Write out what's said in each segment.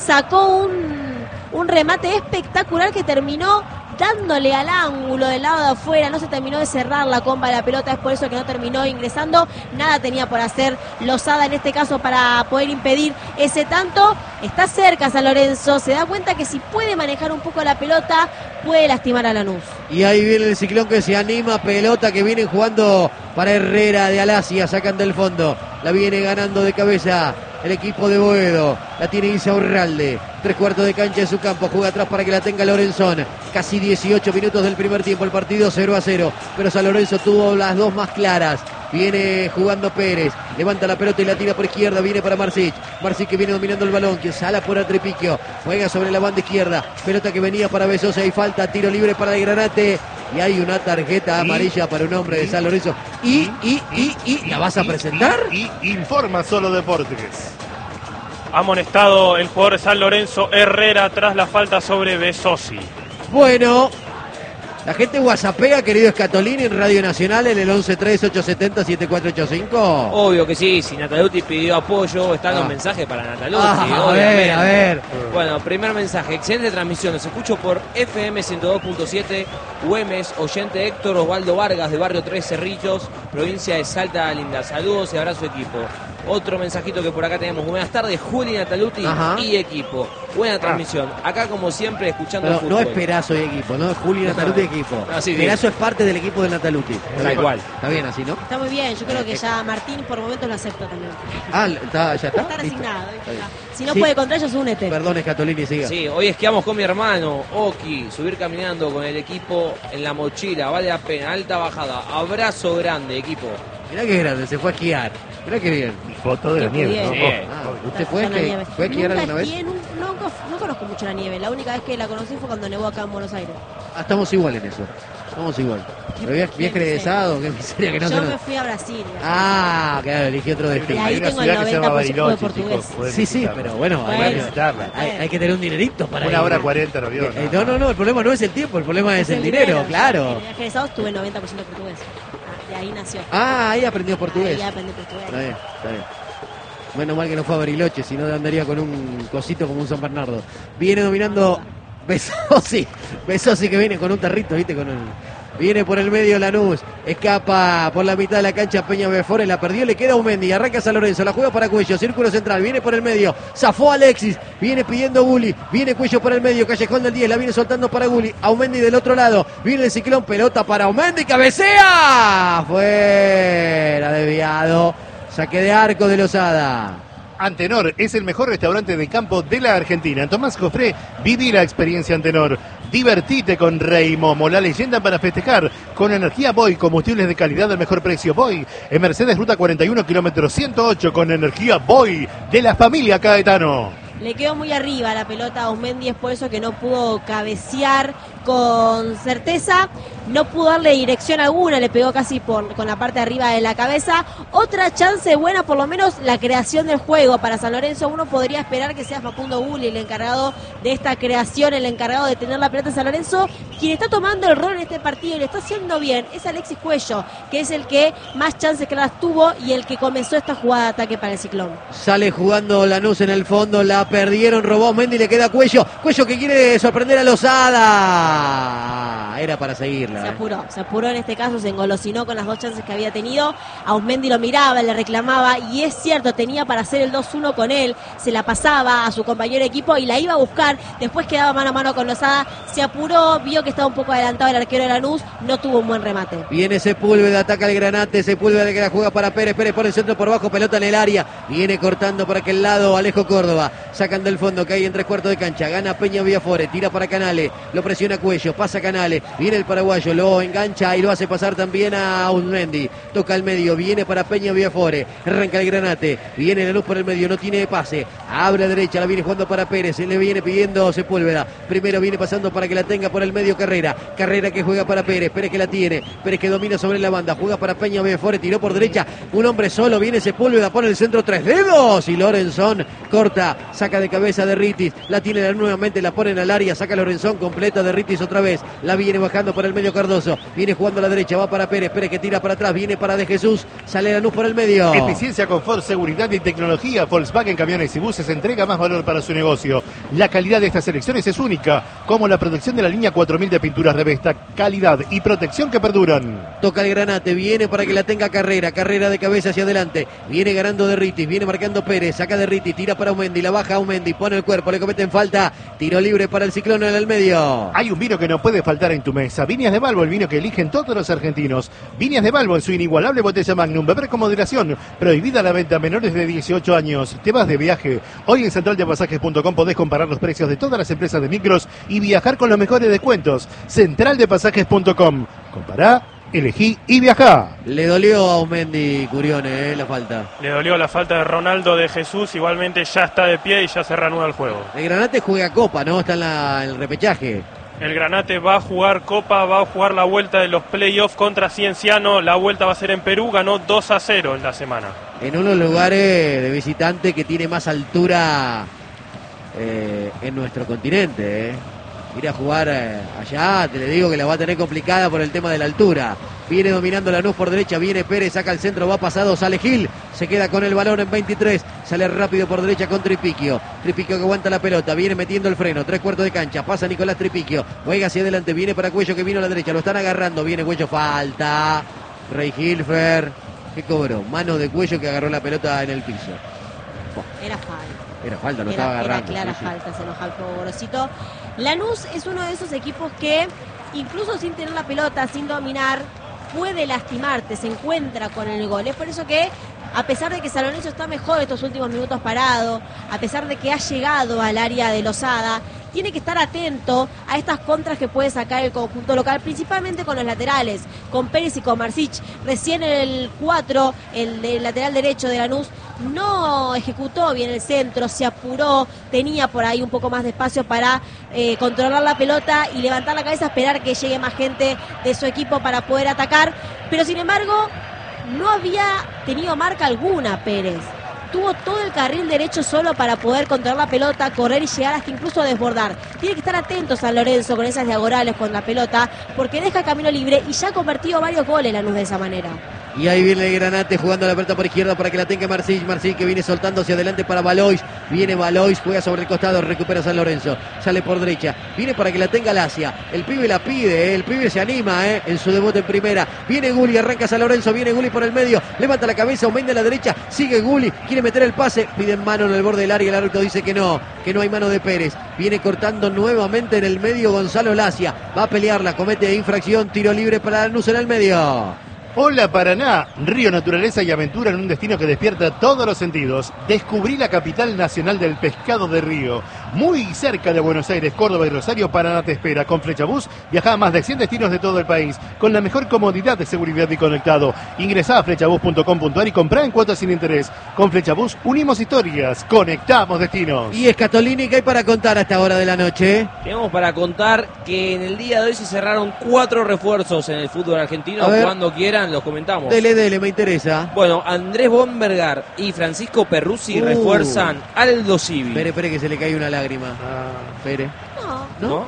sacó un remate espectacular que terminó dándole al ángulo del lado de afuera, no se terminó de cerrar la comba de la pelota, es por eso que no terminó ingresando. Nada tenía por hacer Lozada en este caso para poder impedir ese tanto. Está cerca San Lorenzo, se da cuenta que si puede manejar un poco la pelota puede lastimar a Lanús. Y ahí viene el Ciclón que se anima, pelota que vienen jugando para Herrera de Alasia, sacan del fondo, la viene ganando de cabeza el equipo de Boedo, la tiene Isa Urralde, 3/4 de cancha en su campo, juega atrás para que la tenga Lorenzón, casi 18 minutos del primer tiempo, el partido 0-0, pero San Lorenzo tuvo las dos más claras. Viene jugando Pérez, levanta la pelota y la tira por izquierda, viene para Marsic que viene dominando el balón, que sala por Atrepiquio, juega sobre la banda izquierda, pelota que venía para Besosa y falta, tiro libre para el Granate, y hay una tarjeta amarilla para un hombre de San Lorenzo, y ¿la vas a presentar? Y informa Solo Deportes. Ha amonestado el jugador de San Lorenzo, Herrera, tras la falta sobre Besosi. Bueno, la gente whatsappea, querido Scatolini, en Radio Nacional en el 113870-7485. Obvio que sí, si Nataluti pidió apoyo, están los mensajes para Nataluti. A ver. Bueno, primer mensaje, excelente transmisión, los escucho por FM 102.7, Güemes, oyente Héctor Osvaldo Vargas de Barrio 3 Cerrillos, provincia de Salta Linda. Saludos y abrazo equipo. Otro mensajito que por acá tenemos. Buenas tardes, Juli Nataluti y equipo. Buena transmisión. Acá como siempre escuchando el fútbol. No es Perazo y equipo, no es Juli Nataluti y equipo. Perazo es parte del equipo de Nataluti. Tal cual. Está bien así, ¿no? Está muy bien, yo creo que ya Martín por momentos lo acepta también. Ya está. Está resignado. Si no puede contra ellos, únete. Perdón, Scatolini, siga. Sí, hoy esquiamos con mi hermano, Oki, subir caminando con el equipo en la mochila, vale la pena, alta bajada, abrazo grande, equipo. Mirá qué grande, se fue a esquiar. Mirá qué bien. Y foto de la nieve, ¿no? ¿Usted fue a esquiar alguna vez? No conozco mucho la nieve, la única vez que la conocí fue cuando nevó acá en Buenos Aires. Estamos igual en eso. Estamos igual. Pero viaje egresado, qué miseria que no se Yo nos... me fui a Brasil. Claro, elegí otro Y destino. ahí tengo el 90% de portugués. Sí, pero bueno, hay que tener un dinerito para ir. 1:40 el avión. No, el problema no es el tiempo, el problema es el dinero, claro. En el viaje egresado tuve 90% portugués. De ahí nació. Ahí aprendió portugués. Ahí aprendí portugués. Está bien. Menos mal que no fue a Bariloche, si no andaría con un cosito como un San Bernardo. Viene dominando Besosi que viene con un tarrito, ¿viste? Viene por el medio Lanús, escapa por la mitad de la cancha Peña Before, la perdió, le queda Aumendi, arranca San Lorenzo, la juega para Cuello, círculo central, viene por el medio, zafó Alexis, viene pidiendo Gulli, viene Cuello por el medio, Callejón del 10, la viene soltando para Gulli, Aumendi del otro lado, viene el Ciclón, pelota para Aumendi, cabecea, fuera, desviado, saque de arco de Lozada. Antenor es el mejor restaurante de campo de la Argentina. Tomás Jofré, viví la experiencia Antenor. Divertite con Rey Momo, la leyenda para festejar. Con energía Boy, combustibles de calidad al mejor precio. Boy, en Mercedes Ruta 41, kilómetro 108, con energía Boy, de la familia Caetano. Le quedó muy arriba la pelota a Aumendi, es por eso que no pudo cabecear con certeza, no pudo darle dirección alguna, le pegó casi con la parte de arriba de la cabeza. Otra chance buena, por lo menos la creación del juego para San Lorenzo. Uno podría esperar que sea Facundo Gulli el encargado de esta creación, el encargado de tener la pelota en San Lorenzo. Quien está tomando el rol en este partido y lo está haciendo bien es Alexis Cuello, que es el que más chances claras tuvo y el que comenzó esta jugada de ataque para el Ciclón. Sale jugando Lanús en el fondo, la perdieron, robó Mendy, le queda Cuello que quiere sorprender a Lozada. Era para seguirla. Se apuró en este caso, se engolosinó con las dos chances que había tenido. Aumendi lo miraba, le reclamaba y es cierto, tenía para hacer el 2-1 con él, se la pasaba a su compañero de equipo y la iba a buscar, después quedaba mano a mano con Lozada, se apuró, vio que estaba un poco adelantado el arquero de Lanús, no tuvo un buen remate. Viene Sepúlveda, ataca el Granate, Sepúlveda que la juega para Pérez por el centro por bajo, pelota en el área, viene cortando por aquel lado Alejo Córdoba, sacan del fondo, que hay en 3/4 de cancha, gana Peña Villafore, tira para Canales, lo presiona Cuello, pasa Canales, viene el paraguayo, lo engancha y lo hace pasar también a Aumendi, toca el medio, viene para Peña Villafore, arranca el Granate, viene la luz por el medio, no tiene pase, abre a derecha, la viene jugando para Pérez, se le viene pidiendo Sepúlveda, primero viene pasando para que la tenga por el medio Carrera que juega para Pérez que la tiene, Pérez que domina sobre la banda, juega para Peña Villafore, tiró por derecha, un hombre solo, viene Sepúlveda, pone el centro 3 dedos y Lorenzón corta, saca de cabeza de Ritis, la tiene nuevamente, la ponen al área, saca Lorenzón, completa de Ritis otra vez, la viene bajando por el medio Cardoso, viene jugando a la derecha, va para Pérez, Pérez que tira para atrás, viene para De Jesús, sale Lanús por el medio. Eficiencia, confort, seguridad y tecnología. Volkswagen Camiones y Buses entrega más valor para su negocio. La calidad de estas selecciones es única, como la protección de la línea 4000 de pinturas Revesta, calidad y protección que perduran. Toca el Granate, viene para que la tenga Carrera de cabeza hacia adelante, viene ganando de Ritis, viene marcando Pérez, saca de Ritis, tira para Aumendi, la baja Aumendi, pone el cuerpo, le cometen falta, tiro libre para el Ciclón en el medio. Hay un vino que no puede faltar en tu mesa. Viñas de Balbo, el vino que eligen todos los argentinos. Viñas de Balbo en su inigualable botella Magnum. Beber con moderación. Prohibida la venta a menores de 18 años. Te vas de viaje. Hoy en centraldepasajes.com podés comparar los precios de todas las empresas de micros y viajar con los mejores descuentos. Centraldepasajes.com. Compará, elegí y viajá. Le dolió a Aumendi, Curione, la falta. Le dolió la falta de Ronaldo de Jesús, igualmente ya está de pie y ya se reanuda el juego. El Granate juega Copa, ¿no? Está en el repechaje. El Granate va a jugar Copa, va a jugar la vuelta de los playoffs contra Cienciano. La vuelta va a ser en Perú, ganó 2-0 en la semana. En unos lugares de visitante que tiene más altura en nuestro continente, Ir a jugar allá, te le digo que la va a tener complicada por el tema de la altura. Viene dominando Lanús por derecha, viene Pérez, saca el centro, va pasado, sale Gil, se queda con el balón en 23, sale rápido por derecha con Tripiquio. Tripiquio que aguanta la pelota, viene metiendo el freno, 3/4 de cancha, pasa Nicolás Tripiquio, juega hacia adelante, viene para Cuello que vino a la derecha, lo están agarrando, viene Cuello, falta. Rey Hilfer, ¿qué cobró? Mano de Cuello que agarró la pelota en el piso. Era falta. Era falta, lo estaba agarrando. Era clara falta, se enoja el fuego Gorosito. Lanús es uno de esos equipos que, incluso sin tener la pelota, sin dominar, puede lastimarte, se encuentra con el gol. Es por eso que, a pesar de que San Lorenzo está mejor estos últimos minutos parado, a pesar de que ha llegado al área de Lozada, tiene que estar atento a estas contras que puede sacar el conjunto local, principalmente con los laterales, con Pérez y con Marcich. Recién el 4, el lateral derecho de Lanús, no ejecutó bien el centro, se apuró, tenía por ahí un poco más de espacio para controlar la pelota y levantar la cabeza, esperar que llegue más gente de su equipo para poder atacar, pero sin embargo no había tenido marca alguna Pérez. Tuvo todo el carril derecho solo para poder controlar la pelota, correr y llegar hasta incluso a desbordar. Tiene que estar atento San Lorenzo con esas diagonales con la pelota, porque deja el camino libre y ya ha convertido varios goles Lanús de esa manera. Y ahí viene el Granate jugando la pelota por izquierda para que la tenga Marcich que viene soltando hacia adelante para Valois. Viene Valois, juega sobre el costado, recupera San Lorenzo. Sale por derecha, viene para que la tenga Lacia. El pibe la pide, el pibe se anima en su debut en primera. Viene Gulli, arranca San Lorenzo, viene Gulli por el medio. Levanta la cabeza, aumenta a la derecha, sigue Gulli, quiere meter el pase. Pide mano en el borde del área, el árbitro dice que no hay mano de Pérez. Viene cortando nuevamente en el medio Gonzalo Lacia. Va a pelearla, comete infracción, tiro libre para Lanús en el medio. Hola Paraná, río, naturaleza y aventura en un destino que despierta todos los sentidos. Descubrí la capital nacional del pescado de río. Muy cerca de Buenos Aires, Córdoba y Rosario, Paraná te espera. Con Flechabús viaja a más de 100 destinos de todo el país, con la mejor comodidad de seguridad y conectado. Ingresá a flechabús.com.ar y comprá en cuotas sin interés. Con Flechabús unimos historias, conectamos destinos. Y Escatolini, ¿qué hay para contar a esta hora de la noche? Tenemos para contar que en el día de hoy se cerraron 4 refuerzos en el fútbol argentino. Cuando quieran los comentamos. Dele, me interesa. Bueno, Andrés Bombergar y Francisco Perruzzi refuerzan Aldo Civi. Espere que se le cae una lágrima. Espere. No.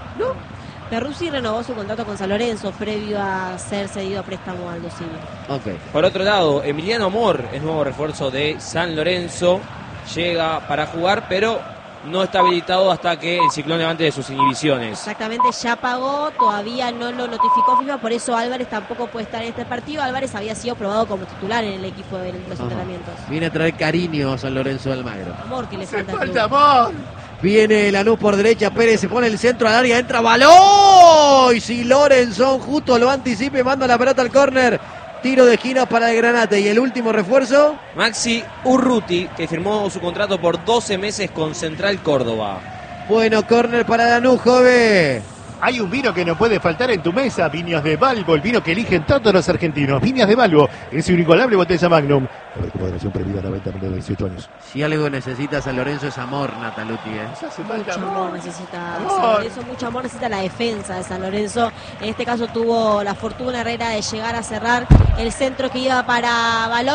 Perruzzi renovó su contrato con San Lorenzo previo a ser cedido a préstamo a Aldo Civi. Okay. Por otro lado, Emiliano Amor es nuevo refuerzo de San Lorenzo. Llega para jugar, pero no está habilitado hasta que el Ciclón levante de sus inhibiciones. Exactamente, ya pagó, todavía no lo notificó FIFA, por eso Álvarez tampoco puede estar en este partido. Álvarez había sido probado como titular en el equipo de los entrenamientos. Viene a traer cariño a San Lorenzo de Almagro. Amor que le ¡Se falta amor! Viene Lanús por derecha, Pérez se pone el centro al área, entra Valois y Lorenzón justo lo anticipa y manda la pelota al córner. Tiro de esquina para el Granate. Y el último refuerzo, Maxi Urruti, que firmó su contrato por 12 meses con Central Córdoba. bueno, córner para Lanús, joven. Hay un vino que no puede faltar en tu mesa, Viñas de Balbo, el vino que eligen todos los argentinos. Viñas de Balbo, es su inigualable botella Magnum. Moderación prohibida a la venta de 18 años. Si algo necesita San Lorenzo es amor, Nataluti. Mucho amor necesita San Lorenzo, mucho amor necesita la defensa de San Lorenzo. En este caso tuvo la fortuna Herrera de llegar a cerrar el centro que iba para Valois.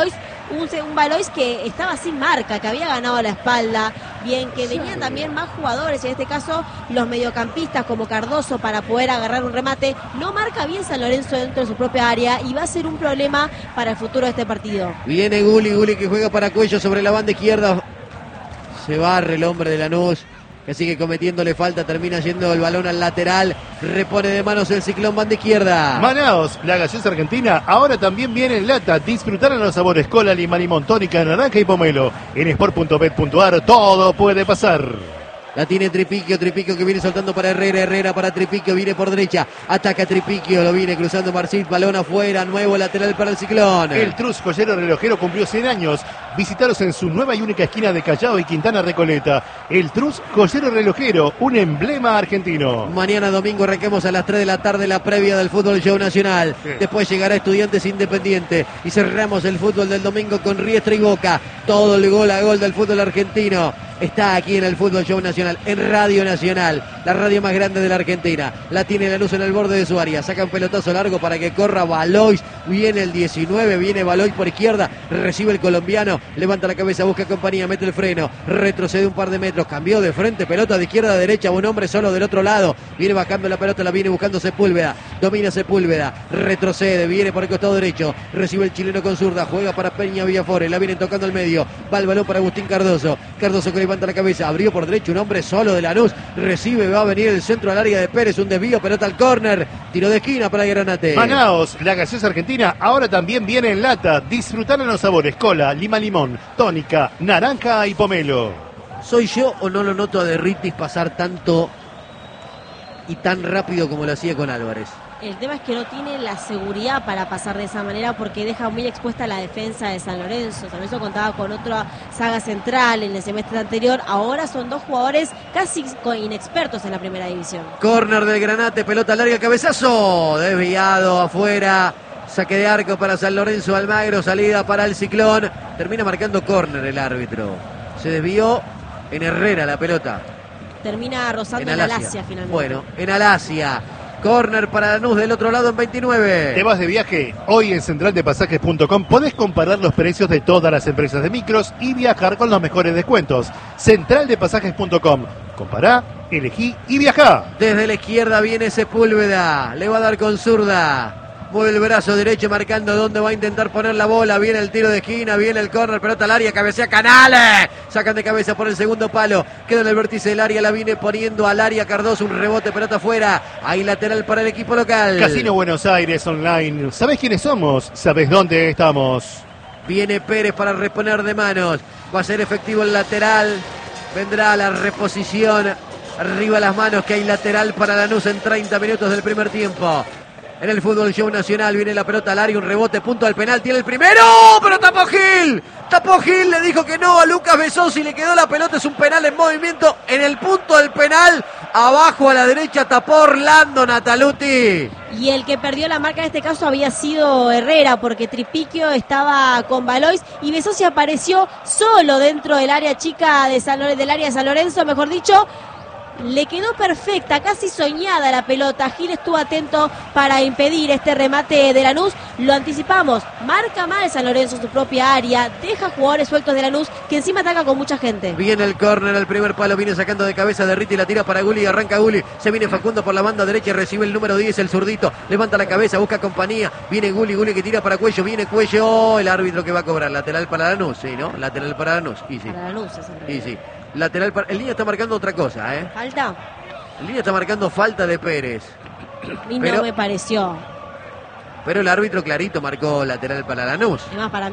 un Valois que estaba sin marca, que había ganado la espalda, bien, que venían también más jugadores, en este caso los mediocampistas como Cardoso para poder agarrar un remate. No marca bien San Lorenzo dentro de su propia área y va a ser un problema para el futuro de este partido. Viene Gulli que juega para Cuello sobre la banda izquierda. Se barre el hombre de Lanús, que sigue cometiéndole falta, termina yendo el balón al lateral, repone de manos el Ciclón, banda izquierda. Manaos, la gaseosa argentina, ahora también viene en lata. Disfrutar en los sabores cola, lima, limón, tónica, naranja y pomelo. En sport.bet.ar todo puede pasar. La tiene Tripiquio que viene soltando para Herrera para Tripiquio, viene por derecha, ataca Tripiquio, lo viene cruzando Marcit, balón afuera, nuevo lateral para el Ciclón. El Trus Joyero Relojero cumplió 100 años. Visitaros en su nueva y única esquina de Callao y Quintana Recoleta. El Trus Joyero Relojero, un emblema argentino. Mañana domingo arranquemos a las 3 de la tarde la previa del Fútbol Show Nacional. Sí. Después llegará Estudiantes Independiente y cerramos el fútbol del domingo con Riestra y Boca. Todo el gol a gol del fútbol argentino está aquí en el Fútbol Show Nacional, en Radio Nacional, la radio más grande de la Argentina. La tiene Lanús en el borde de su área, saca un pelotazo largo para que corra Valois, viene el 19, viene Valois por izquierda, recibe el colombiano, levanta la cabeza, busca compañía, mete el freno, retrocede un par de metros, cambió de frente, pelota de izquierda a derecha, un hombre solo del otro lado, viene bajando la pelota, la viene buscando Sepúlveda, domina Sepúlveda, retrocede, viene por el costado derecho, recibe el chileno con zurda, juega para Peña Villafores, la viene tocando al medio, va el balón para Agustín Cardoso que levanta la cabeza, abrió por derecho un hombre solo de Lanús, recibe, va a venir el centro al área de Pérez, un desvío, pelota al córner, tiro de esquina para Granate. Manaos, la gaseosa argentina, ahora también viene en lata. Disfrutar en los sabores cola, lima, limón, tónica, naranja y pomelo. ¿Soy yo o no lo noto a Derritis pasar tanto y tan rápido como lo hacía con Álvarez? El tema es que no tiene la seguridad para pasar de esa manera porque deja muy expuesta la defensa de San Lorenzo. San Lorenzo contaba con otra saga central en el semestre anterior. Ahora son dos jugadores casi inexpertos en la primera división. Córner del Granate, pelota larga, cabezazo, desviado afuera. Saque de arco para San Lorenzo, Almagro, salida para el Ciclón. Termina marcando córner el árbitro. Se desvió en Herrera la pelota. Termina rozando en Alasia finalmente. Bueno, en Alasia. Córner para Lanús del otro lado en 29. ¿Te vas de viaje? Hoy en centraldepasajes.com podés comparar los precios de todas las empresas de micros y viajar con los mejores descuentos. Centraldepasajes.com. Compará, elegí y viajá. Desde la izquierda viene Sepúlveda. Le va a dar con zurda. Mueve el brazo derecho marcando dónde va a intentar poner la bola. Viene el tiro de esquina, viene el córner, pelota al área, cabecea Canales. Sacan de cabeza por el segundo palo. Queda en el vértice del área, la viene poniendo al área Cardoso. Un rebote, pelota afuera. Hay lateral para el equipo local. Casino Buenos Aires Online. ¿Sabés quiénes somos? ¿Sabés dónde estamos? Viene Pérez para reponer de manos. Va a ser efectivo el lateral. Vendrá la reposición. Arriba las manos que hay lateral para Lanús en 30 minutos del primer tiempo. En el Fútbol Show Nacional viene la pelota al área, un rebote, punto al penal, tiene el primero, pero tapó Gil, le dijo que no a Lucas Besós y le quedó la pelota, es un penal en movimiento, en el punto del penal, abajo a la derecha tapó Orlando Nataluti. Y el que perdió la marca en este caso había sido Herrera, porque Tripiquio estaba con Valois y Besós apareció solo dentro del área chica del área de San Lorenzo, mejor dicho. Le quedó perfecta, casi soñada la pelota. Gil estuvo atento para impedir este remate de Lanús. Lo anticipamos, marca mal San Lorenzo en su propia área, deja jugadores sueltos de Lanús que encima ataca con mucha gente. Viene el córner al primer palo, viene sacando de cabeza de Riti, la tira para Gulli, arranca Gulli, se viene Facundo por la banda derecha, recibe el número 10, el zurdito, levanta la cabeza, busca compañía, viene Gulli que tira para Cuello, viene Cuello, el árbitro que va a cobrar, lateral para Lanús, sí, ¿no? Lateral para Lanús, y sí. Para Lanús es el y sí. Lateral para... El línea está marcando otra cosa, ¿eh? ¿Falta? El línea está marcando falta de Pérez. A mí no me pareció. Pero el árbitro clarito marcó lateral para Lanús. Además, para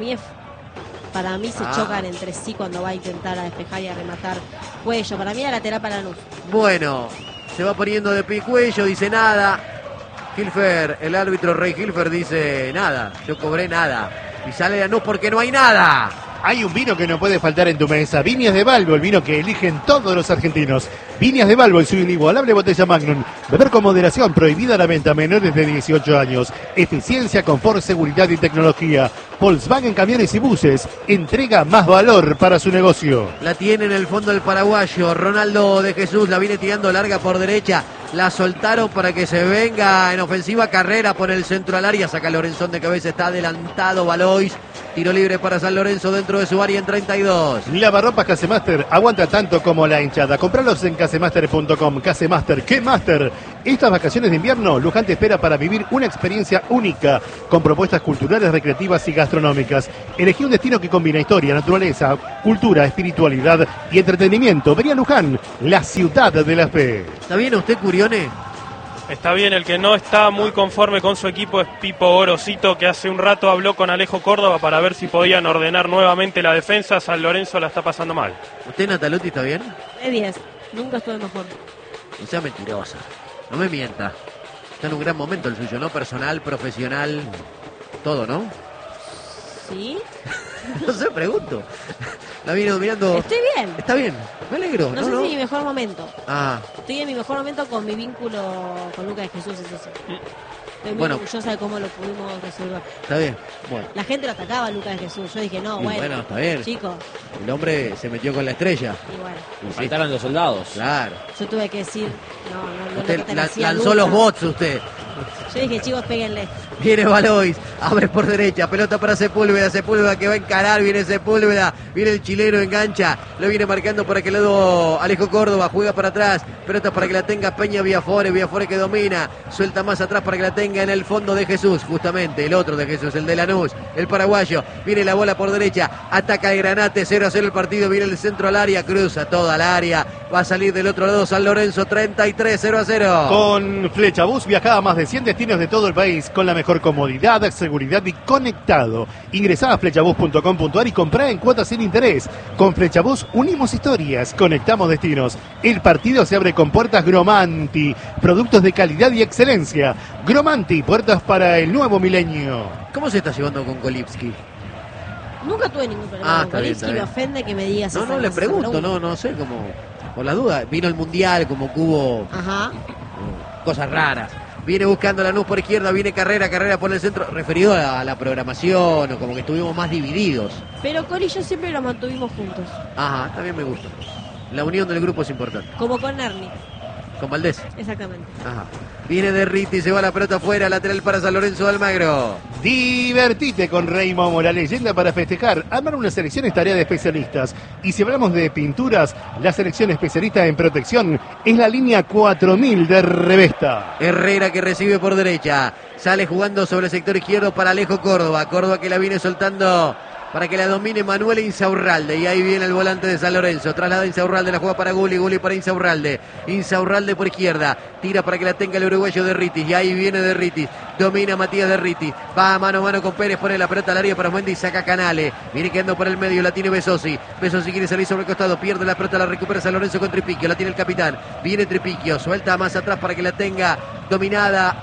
mí se chocan entre sí cuando va a intentar a despejar y a rematar Cuello. Para mí era lateral para Lanús. Bueno, se va poniendo de pie Cuello, dice nada. Hilfer, el árbitro Rey Hilfer dice nada, yo cobré nada. Y sale Lanús porque no hay nada. Hay un vino que no puede faltar en tu mesa. Viñas de Balbo, el vino que eligen todos los argentinos. Viñas de Balbo, su inigualable botella Magnum. Beber con moderación, prohibida la venta a menores de 18 años. Eficiencia, confort, seguridad y tecnología. Volkswagen Camiones y Buses. Entrega más valor para su negocio. La tiene en el fondo el paraguayo. Ronaldo de Jesús la viene tirando larga por derecha. La soltaron para que se venga en ofensiva. Carrera por el centro al área. Saca Lorenzón de cabeza. Está adelantado Valois. Tiro libre para San Lorenzo dentro de su área en 32. Lavarropas Casemaster aguanta tanto como la hinchada. Compralos en casemaster.com. Casemaster, ¿qué Master? Estas vacaciones de invierno, Luján te espera para vivir una experiencia única con propuestas culturales, recreativas y gastronómicas. Elegí un destino que combina historia, naturaleza, cultura, espiritualidad y entretenimiento. Vení a Luján, la ciudad de la fe. ¿Está bien usted, Curione? Está bien, el que no está muy conforme con su equipo es Pipo Gorosito, que hace un rato habló con Alejo Córdoba para ver si podían ordenar nuevamente la defensa. San Lorenzo la está pasando mal. ¿Usted, Natalotti, está bien? De 10. Nunca estuve mejor. No sea mentirosa. No me mienta. Está en un gran momento el suyo, ¿no? Personal, profesional, todo, ¿no? ¿Sí? No sé, pregunto. La vino mirando. Estoy bien. Está bien, me alegro. No sé si es mi mejor momento. Ah, Estoy en mi mejor momento con mi vínculo con Lucas de Jesús, eso sí. Estoy muy Bueno. orgullosa de cómo lo pudimos resolver. está bien. Bueno, La gente lo atacaba a Lucas de Jesús. Yo dije, no, Y bueno, bueno, está bien. chicos, el hombre se metió con la estrella. y bueno. Y sí, Faltaron los soldados. claro. Yo tuve que decir, no Usted lo pertenecía a lanzó los Lucas. bots, usted. Yo dije, chicos, péguenle. Viene Valois, abre por derecha, pelota para Sepúlveda, Sepúlveda que va a encarar, viene Sepúlveda, viene el chileno, engancha, lo viene marcando por aquel lado Alejo Córdoba, juega para atrás, pelota para que la tenga Peña Viafore que domina, suelta más atrás para que la tenga en el fondo de Jesús, justamente el otro de Jesús, el de Lanús, el paraguayo, viene la bola por derecha, ataca el Granate, 0-0 el partido, viene el centro al área, cruza toda el área, va a salir del otro lado San Lorenzo, 33, 0-0. Con Flechabús viaja a más de 100 destinos de todo el país con la mejor comodidad, seguridad y conectado. Ingresá a flechabús.com.ar y comprá en cuotas sin interés. Con Flechabús unimos historias, conectamos destinos. El partido se abre con puertas Gromanti, productos de calidad y excelencia. Gromanti, puertas para el nuevo milenio. ¿Cómo se está llevando con Kolipski? Nunca tuve ningún problema con Está bien, Kolipski, me ofende que me digas No, esas le cosas, pregunto, pero- no sé, como por la duda. Vino el Mundial, como que hubo Ajá. cosas raras. Viene buscando Lanús por izquierda, viene Carrera por el centro, referido a la programación, o como que estuvimos más divididos. Pero Coli y yo siempre los mantuvimos juntos, Ajá, también me gusta. La unión del grupo es importante. como con Ernie, Con Valdés. exactamente. Ajá. Viene Derriti, se va la pelota afuera, lateral para San Lorenzo de Almagro. Divertite con Reymo, la leyenda para festejar. Armar una selección es tarea de especialistas. Y si hablamos de pinturas, la selección especialista en protección es la línea 4000 de Revesta. Herrera que recibe por derecha. Sale jugando sobre el sector izquierdo para Alejo Córdoba. Córdoba que la viene soltando para que la domine Manuel Insaurralde. Y ahí viene el volante de San Lorenzo. Traslada Insaurralde, la juega para Gulli. Gulli para Insaurralde. Insaurralde por izquierda. Tira para que la tenga el uruguayo Derritis. Y ahí viene Derritis. Domina Matías Derritis. Va mano a mano con Pérez. Pone la pelota al área para Mendy. Saca Canale. Viene quedando por el medio. La tiene Besosi. Besosi quiere salir sobre el costado. Pierde la pelota. La recupera San Lorenzo con Tripiquio. La tiene el capitán. Viene Tripiquio. Suelta más atrás para que la tenga dominada.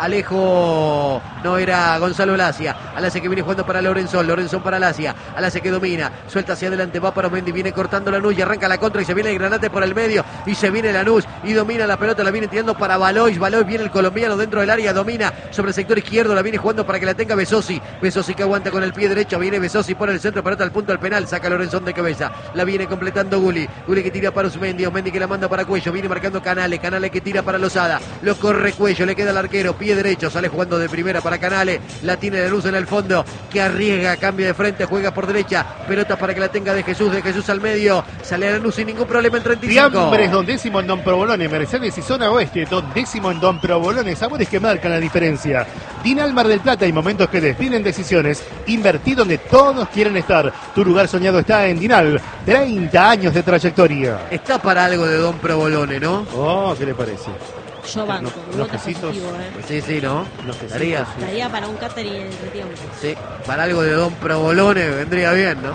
Alejo. No era Gonzalo Lacia. Alacia que viene jugando para Lorenzón. Lorenzón para Lacia. Alacia que domina. Suelta hacia adelante. Va para Mendy. Viene cortando Lanús. Y arranca la contra. Y se viene el Granate por el medio. Y se viene Lanús. Y domina la pelota. La viene tirando para Valois. Valois viene el colombiano dentro del área. Domina sobre el sector izquierdo. La viene jugando para que la tenga Besosi. Besosi que aguanta con el pie derecho. Viene Besosi por el centro. Pelota al punto del penal. Saca Lorenzón de cabeza. La viene completando Gulli. Gulli que tira para Osmendi. Osmendi que la manda para Cuello. Viene marcando Canale. Canale que tira para Lozada. Lo corre Cuello. Le queda al arquero. Pie derecho. Sale jugando de primera para Canale. La tiene de luz en el fondo. Que arriesga. Cambia de frente. Juega por derecha. Pelota para que la tenga de Jesús. De Jesús al medio. Sale a Lanús sin ningún problema en 35. Fiambres, Dondécimo en Don Provolone, Mercedes y Zona Oeste, Dondécimo en Don Provolone, sabores que marcan la diferencia. Dinal Mar del Plata y momentos que definen decisiones. Invertí donde todos quieren estar. Tu lugar soñado está en Dinal. 30 años de trayectoria. Está para algo de Don Provolone, ¿no? Oh, ¿qué le parece? Yo banco, Unos voto quesitos. positivo, Sí, sí, ¿no? Unos quesitos, Estaría. sí. Estaría para un catering en entretiempo. Sí, para algo de Don Provolone vendría bien, ¿no?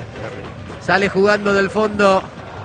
Sale jugando del fondo.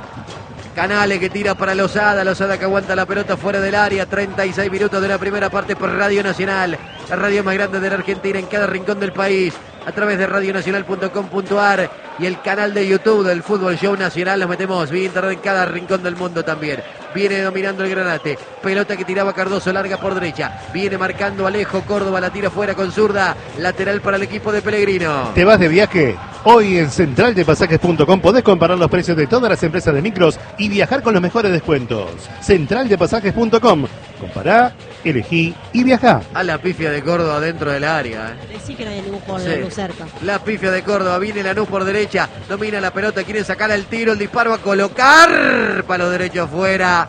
Canale que tira para Lozada. Lozada que aguanta la pelota fuera del área. 36 minutos de la primera parte por Radio Nacional. La radio más grande de la Argentina en cada rincón del país. A través de radionacional.com.ar y el canal de YouTube del Fútbol Show Nacional. Nos metemos vía internet en cada rincón del mundo también. Viene dominando el Granate. Pelota que tiraba Cardoso, larga por derecha. Viene marcando Alejo Córdoba, la tira fuera con zurda. Lateral para el equipo de Pellegrino. ¿Te vas de viaje? Hoy en centraldepasajes.com podés comparar los precios de todas las empresas de micros y viajar con los mejores descuentos. Centraldepasajes.com. Compará, elegí y viajá. A la pifia de Córdoba dentro del área. Decí que no hay ningún jugador Sí. de Lanús cerca. La pifia de Córdoba, viene Lanús por derecha, domina la pelota, quiere sacar el tiro, el disparo a colocar, palo derecho afuera,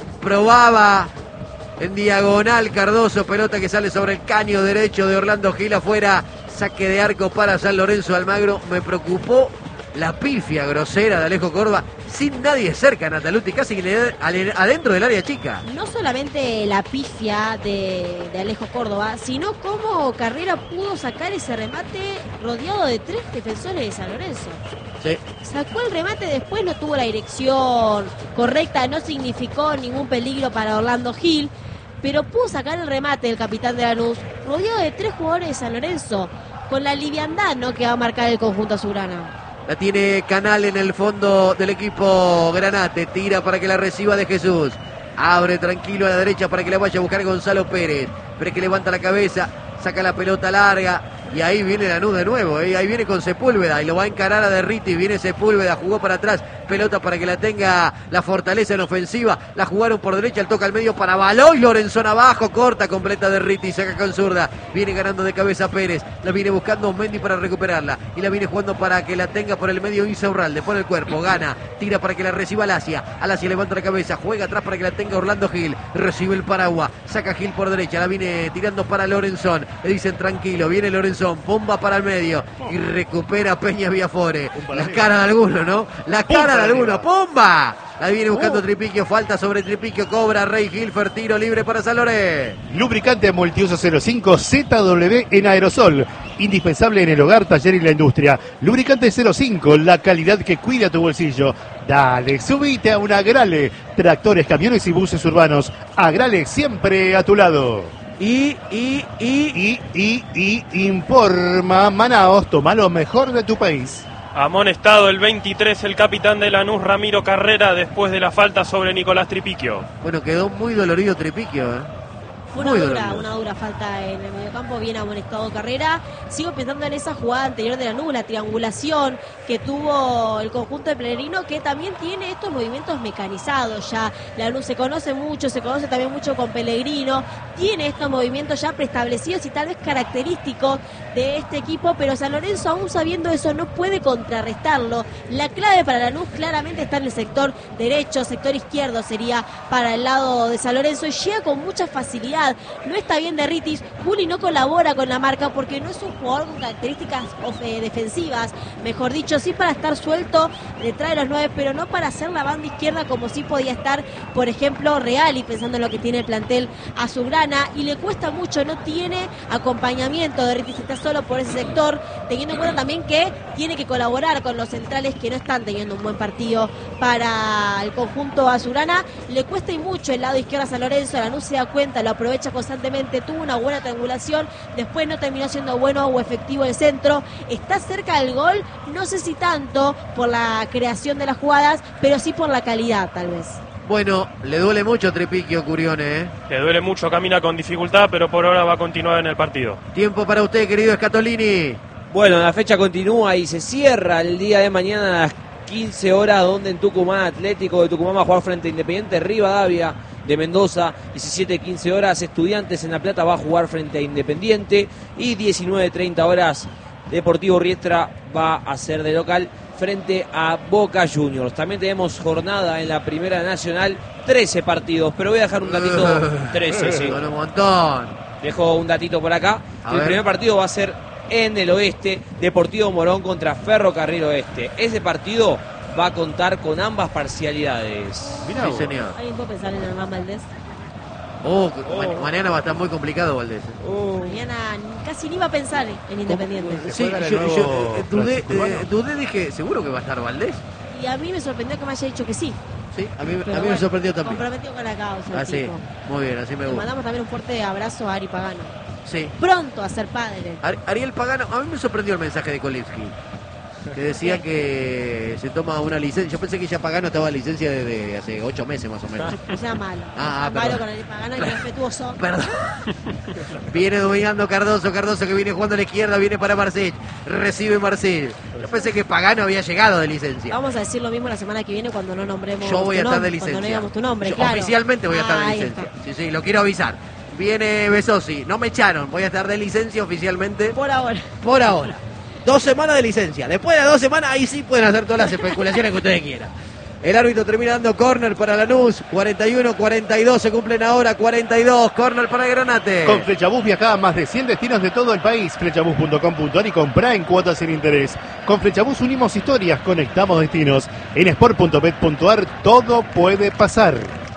probaba en diagonal Cardoso, pelota que sale sobre el caño derecho de Orlando Gil afuera, saque de arco para San Lorenzo Almagro. Me preocupó la pifia grosera de Alejo Córdoba, sin nadie cerca, Nataluti, casi que adentro del área chica. No solamente la pifia de Alejo Córdoba, sino cómo Carrera pudo sacar ese remate rodeado de 3 defensores de San Lorenzo. Sí. Sacó el remate, después no tuvo la dirección correcta, no significó ningún peligro para Orlando Gil, pero pudo sacar el remate del capitán de Lanús, rodeado de 3 jugadores de San Lorenzo, con la liviandad, ¿no?, que va a marcar el conjunto azulgrana. La tiene Canal en el fondo del equipo Granate. Tira para que la reciba de Jesús. Abre tranquilo a la derecha para que la vaya a buscar Gonzalo Pérez. Pérez que levanta la cabeza. Saca la pelota larga. Y ahí viene Lanús de nuevo. Ahí viene con Sepúlveda. Y lo va a encarar a Derriti. Viene Sepúlveda. Jugó para atrás. Pelota para que la tenga la Fortaleza en ofensiva. La jugaron por derecha. El toca al medio para Baloy. Lorenzón abajo. Corta completa Derriti. Saca con zurda. Viene ganando de cabeza Pérez. La viene buscando Mendy para recuperarla. Y la viene jugando para que la tenga por el medio Insaurralde. Pone el cuerpo. Gana. Tira para que la reciba Alasia. Alasia levanta la cabeza. Juega atrás para que la tenga Orlando Gil. Recibe el paraguas. Saca Gil por derecha. La viene tirando para Lorenzón. Le dicen tranquilo. Viene Lorenzón. Pomba para el medio. Y recupera Peña Viafore. La cara de alguno, ¿no? La cara de alguno. ¡Pomba! La viene buscando Tripiquio. Falta sobre Tripiquio. Cobra Rey Gilfer. Tiro libre para San Lorenzo. Lubricante multiuso 05 ZW en aerosol. Indispensable en el hogar, taller y la industria. Lubricante 05, la calidad que cuida tu bolsillo. Dale, subite a un Agrale. Tractores, camiones y buses urbanos. Agrale siempre a tu lado. Y informa Manaos, toma lo mejor de tu país. Amonestado el 23 el capitán de Lanús, Ramiro Carrera, después de la falta sobre Nicolás Tripiquio. Bueno, quedó muy dolorido Tripiquio, Fue Muy una dura falta en el mediocampo, bien amonestado Carrera. Sigo pensando en esa jugada anterior de Lanús, la triangulación que tuvo el conjunto de Pellegrino, que también tiene estos movimientos mecanizados ya. Lanús se conoce mucho, se conoce también mucho con Pellegrino, tiene estos movimientos ya preestablecidos y tal vez característicos de este equipo, pero San Lorenzo, aún sabiendo eso, no puede contrarrestarlo. La clave para Lanús claramente está en el sector derecho, sector izquierdo sería para el lado de San Lorenzo, y llega con mucha facilidad. No está bien Derritis. Juli no colabora con la marca porque no es un jugador con características defensivas, mejor dicho, sí para estar suelto detrás de los 9, pero no para hacer la banda izquierda como sí podía estar, por ejemplo, Reali, pensando en lo que tiene el plantel azulgrana, y le cuesta mucho, no tiene acompañamiento. Derritis está solo por ese sector, teniendo en cuenta también que tiene que colaborar con los centrales que no están teniendo un buen partido para el conjunto azulgrana. Le cuesta y mucho el lado izquierdo a San Lorenzo. Lanús se da cuenta, lo aprovecha constantemente, tuvo una buena triangulación, después no terminó siendo bueno o efectivo el centro. Está cerca del gol, no sé si tanto por la creación de las jugadas, pero sí por la calidad tal vez. Bueno, le duele mucho a Tripiquio, Curione, Le duele mucho, camina con dificultad, pero por ahora va a continuar en el partido. Tiempo para usted, querido Scatolini. Bueno, la fecha continúa y se cierra el día de mañana a las 15 horas, donde en Tucumán Atlético de Tucumán va a jugar frente a Independiente Rivadavia de Mendoza. 17-15 horas Estudiantes en La Plata va a jugar frente a Independiente, y 19-30 horas Deportivo Riestra va a ser de local frente a Boca Juniors. También tenemos jornada en la Primera Nacional, 13 partidos, pero voy a dejar un datito. 13, sí. Con un montón. Dejo un datito por acá. A El ver. primer partido va a ser en el oeste, Deportivo Morón contra Ferrocarril Oeste. Ese partido va a contar con ambas parcialidades. Mirá, sí, señor. ¿Alguien puede pensar en Hernán Valdés? Mañana va a estar muy complicado, Valdés. Mañana casi ni iba a pensar en Independiente. Sí, juega yo el nuevo dudé, Francisco Urbano. dudé, dije, ¿seguro que va a estar Valdés? Y a mí me sorprendió que me haya dicho que sí. Sí, a mí Pero me bueno, sorprendió también. comprometido con la causa. el Así, tipo. muy bien, así me Le gusta. mandamos también un fuerte abrazo a Ari Pagano. Sí. Pronto a ser padre. Ariel Pagano, a mí me sorprendió el mensaje de Kolivsky. que decía que se toma una licencia. Yo pensé que ya Pagano estaba en licencia desde hace 8 meses más o menos. O sea, malo. Ah, O sea, malo perdón. con el Pagano y respetuoso. Perdón. Viene dominando Cardoso que viene jugando a la izquierda, viene para Marcel. Recibe Marcel. Yo pensé que Pagano había llegado de licencia. Vamos a decir lo mismo la semana que viene cuando no nombremos Yo voy a tu estar de nombre, cuando no licencia. digamos tu nombre, Yo claro. oficialmente voy a estar de Ahí licencia. está. Sí, lo quiero avisar. Viene Besosi, no me echaron, voy a estar de licencia oficialmente Por ahora. por ahora. 2 semanas de licencia. Después de 2 semanas, ahí sí pueden hacer todas las especulaciones que ustedes quieran. El árbitro termina dando córner para Lanús. 41-42, se cumplen ahora 42. Córner para Granate. Con Flechabús viaja a más de 100 destinos de todo el país. Flechabús.com.ar y comprá en cuotas sin interés. Con Flechabús unimos historias, conectamos destinos. En sport.bet.ar todo puede pasar.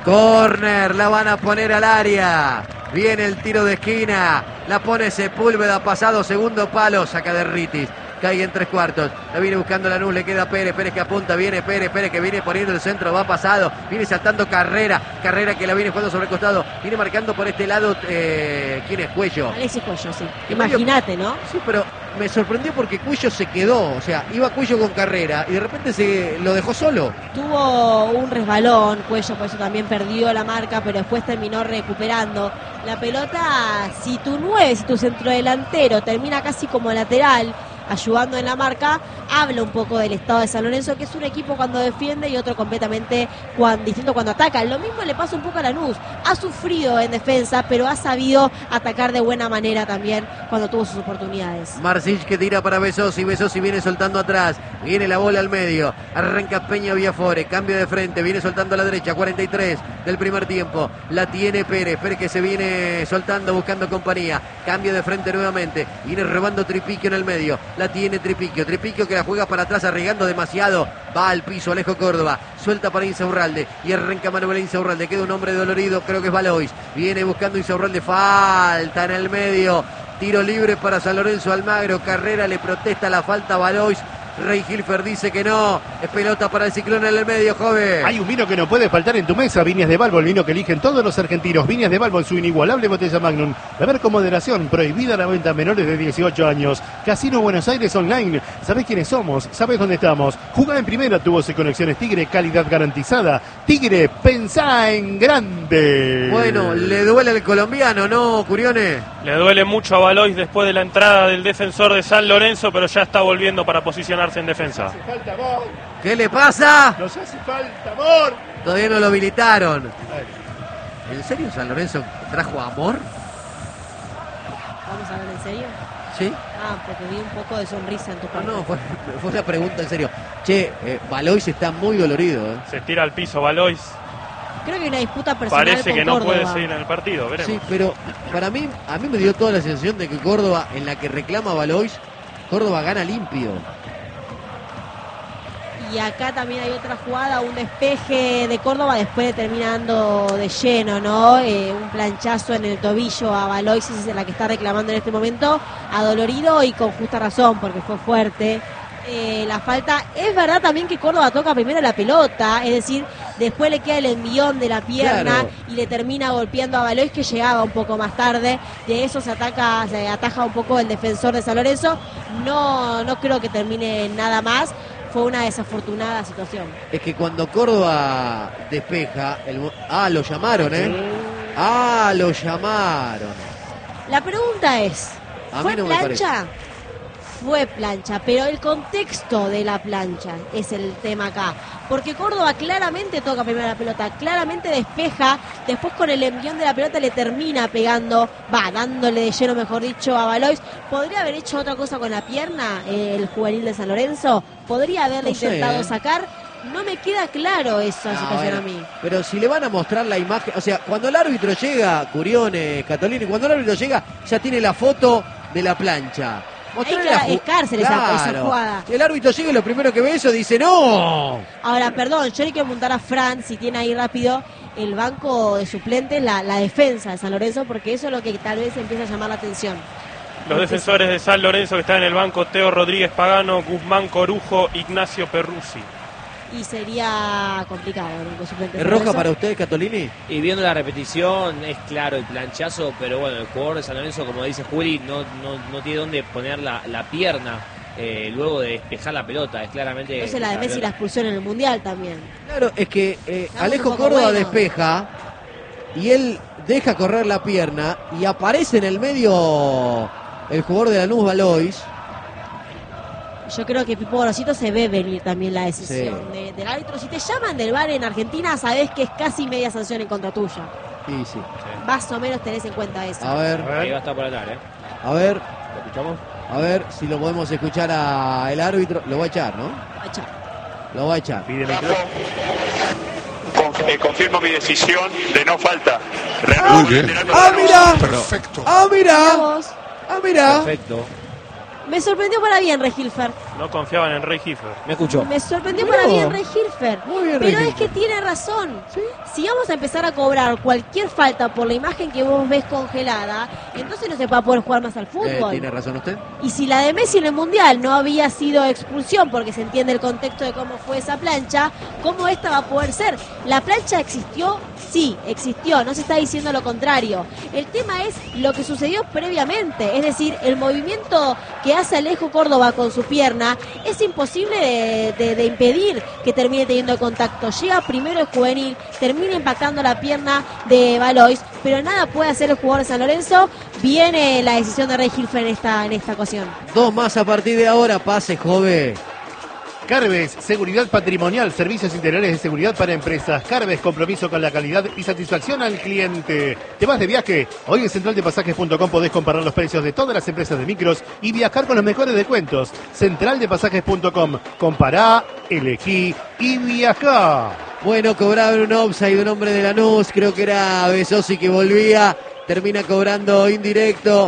Córner, la van a poner al área. Viene el tiro de esquina. La pone Sepúlveda, pasado segundo palo. Saca de Ritis. Cae en 3/4. La viene buscando Lanús, le queda Pérez. Pérez que apunta, viene Pérez. Pérez que viene poniendo el centro, va pasado. Viene saltando Carrera. Carrera que la viene jugando sobre el costado. Viene marcando por este lado. ¿Quién es? Cuello. Alexis Cuello, sí. Que Imagínate, ¿no? Sí, pero me sorprendió porque Cuello se quedó. O sea, iba Cuello con Carrera y de repente se lo dejó solo. Tuvo un resbalón, Cuello, por eso también perdió la marca, pero después terminó recuperando. La pelota, si tu 9, si tu centrodelantero termina casi como lateral, ayudando en la marca, habla un poco del estado de San Lorenzo, que es un equipo cuando defiende y otro completamente distinto cuando ataca. Lo mismo le pasa un poco a Lanús. Ha sufrido en defensa, pero ha sabido atacar de buena manera también cuando tuvo sus oportunidades. Marcich que tira para Besosi. Besosi viene soltando atrás. Viene la bola al medio. Arranca Peña Villafore. Cambio de frente. Viene soltando a la derecha. 43 del primer tiempo. La tiene Pérez. Pérez que se viene soltando, buscando compañía. Cambio de frente nuevamente. Viene robando Tripiquio en el medio. La tiene Tripiquio. Tripiquio que la juega para atrás, arriesgando demasiado. Va al piso Alejo Córdoba. Suelta para Insaurralde. Y arranca Manuel Insaurralde. Queda un hombre dolorido. Creo que es Valois. Viene buscando Insaurralde. Falta en el medio. Tiro libre para San Lorenzo Almagro. Carrera le protesta la falta a Valois. Rey Hilfer dice que no. Es pelota para el Ciclón en el medio, joven. Hay un vino que no puede faltar en tu mesa. Viñas de Balbo, el vino que eligen todos los argentinos. Viñas de Balbo en su inigualable botella Magnum. Beber con moderación. Prohibida la venta a menores de 18 años. Casino Buenos Aires Online. ¿Sabés quiénes somos? ¿Sabés dónde estamos? Jugá en primera, tubos y conexiones Tigre. Calidad garantizada. Tigre, pensá en grande. Bueno, le duele al colombiano, ¿no, Curione? Le duele mucho a Valois después de la entrada del defensor de San Lorenzo, pero ya está volviendo para posicionarse en defensa. Falta amor. ¿Qué le pasa? Nos hace falta amor. Todavía no lo habilitaron. ¿En serio San Lorenzo trajo amor? ¿Vamos a hablar en serio? Sí. Ah, porque vi un poco de sonrisa en tu parte. No, fue una pregunta en serio. Che, Valois está muy dolorido. Se tira al piso Valois. Creo que hay una disputa personal Parece con que no Córdoba. puede seguir en el partido, veremos. Sí, pero para mí, a mí me dio toda la sensación de que Córdoba, en la que reclama Valois, Córdoba gana limpio. Y acá también hay otra jugada, un despeje de Córdoba, después le termina dando de lleno, ¿no? Un planchazo en el tobillo a Valois, esa es la que está reclamando en este momento, adolorido y con justa razón, porque fue fuerte. La falta, es verdad también que Córdoba toca primero la pelota, es decir, después le queda el envión de la pierna, Claro. y le termina golpeando a Valois, que llegaba un poco más tarde. De eso se ataja un poco el defensor de San Lorenzo. No creo que termine nada más. Fue una desafortunada situación. Es que cuando Córdoba despeja, lo llamaron, ¿eh? Lo llamaron. La pregunta es, A ¿fue mí no me plancha? Fue plancha, pero el contexto de la plancha es el tema acá. Porque Córdoba claramente toca primero la pelota, claramente despeja, después con el envión de la pelota le termina pegando, dándole de lleno, mejor dicho, a Valois. ¿Podría haber hecho otra cosa con la pierna el juvenil de San Lorenzo? ¿Podría haberle No sé, intentado sacar? No me queda claro esa situación bueno, a mí. pero si le van a mostrar la imagen, o sea, cuando el árbitro llega, Curione, Catolini, cuando el árbitro llega, ya tiene la foto de la plancha. Mostrale la Es cárcel esa jugada. Si el árbitro llega y lo primero que ve eso dice ¡no! Ahora, perdón, yo le quiero preguntar a Fran si tiene ahí rápido el banco de suplentes, la defensa de San Lorenzo, porque eso es lo que tal vez empieza a llamar la atención. Los defensores de San Lorenzo que están en el banco: Teo Rodríguez Pagano, Guzmán Corujo, Ignacio Perruzzi. Y sería complicado el banco de suplentes. ¿Es roja para usted, Catolini? Y viendo la repetición es claro el planchazo, pero bueno, el jugador de San Lorenzo, como dice Juli, no tiene dónde poner la pierna. luego de despejar la pelota. Es claramente. Entonces la de Messi la expulsión en el Mundial también. Claro, es que Alejo un poco Córdoba bueno. despeja y él deja correr la pierna y aparece en el medio el jugador de Lanús, Valois. Yo creo que Pipo Gorosito se ve venir también la decisión del árbitro. Si te llaman del VAR en Argentina, sabés que es casi media sanción en contra tuya. Y sí. Más o menos tenés en cuenta eso. A ver, Ahí va a estar por atrás, a ver, ¿Lo escuchamos? a ver si lo podemos escuchar al árbitro. Lo va a echar, ¿no? Chao. Lo va a echar. Pide micrófono. Confirmo mi decisión de no falta. Muy bien. ¡Ah, mira! Perfecto. ¡Ah, Mirá mira! vos. ¡Ah, mira! Perfecto. Me sorprendió para bien Regilfer. No confiaban en Rey Giffer. Me escuchó. Me sorprendió Mirá para vos. bien Regilfer. Muy bien, Pero Rey es que Hilfer. tiene razón. Si vamos a empezar a cobrar cualquier falta por la imagen que vos ves congelada, entonces no se va a poder jugar más al fútbol. ¿Tiene razón usted? Y si la de Messi en el Mundial no había sido expulsión, porque se entiende el contexto de cómo fue esa plancha, ¿cómo esta va a poder ser? ¿La plancha existió? Sí, existió, no se está diciendo lo contrario. El tema es lo que sucedió previamente, es decir, el movimiento que hace Alejo Córdoba con su pierna es imposible de impedir que termine teniendo contacto. Llega primero el juvenil, termina impactando la pierna de Valois, pero nada puede hacer el jugador de San Lorenzo. Viene la decisión de Rey Hilfer en esta ocasión. Dos más a partir de ahora. Pase, joven. Carves, seguridad patrimonial, servicios integrales de seguridad para empresas. Carves, compromiso con la calidad y satisfacción al cliente. ¿Te vas de viaje? Hoy en centraldepasajes.com podés comparar los precios de todas las empresas de micros y viajar con los mejores descuentos. Centraldepasajes.com. Compará, elegí y viajá. Bueno, cobraban un offside de un hombre de Lanús. Creo que era Besosi que volvía. Termina cobrando indirecto.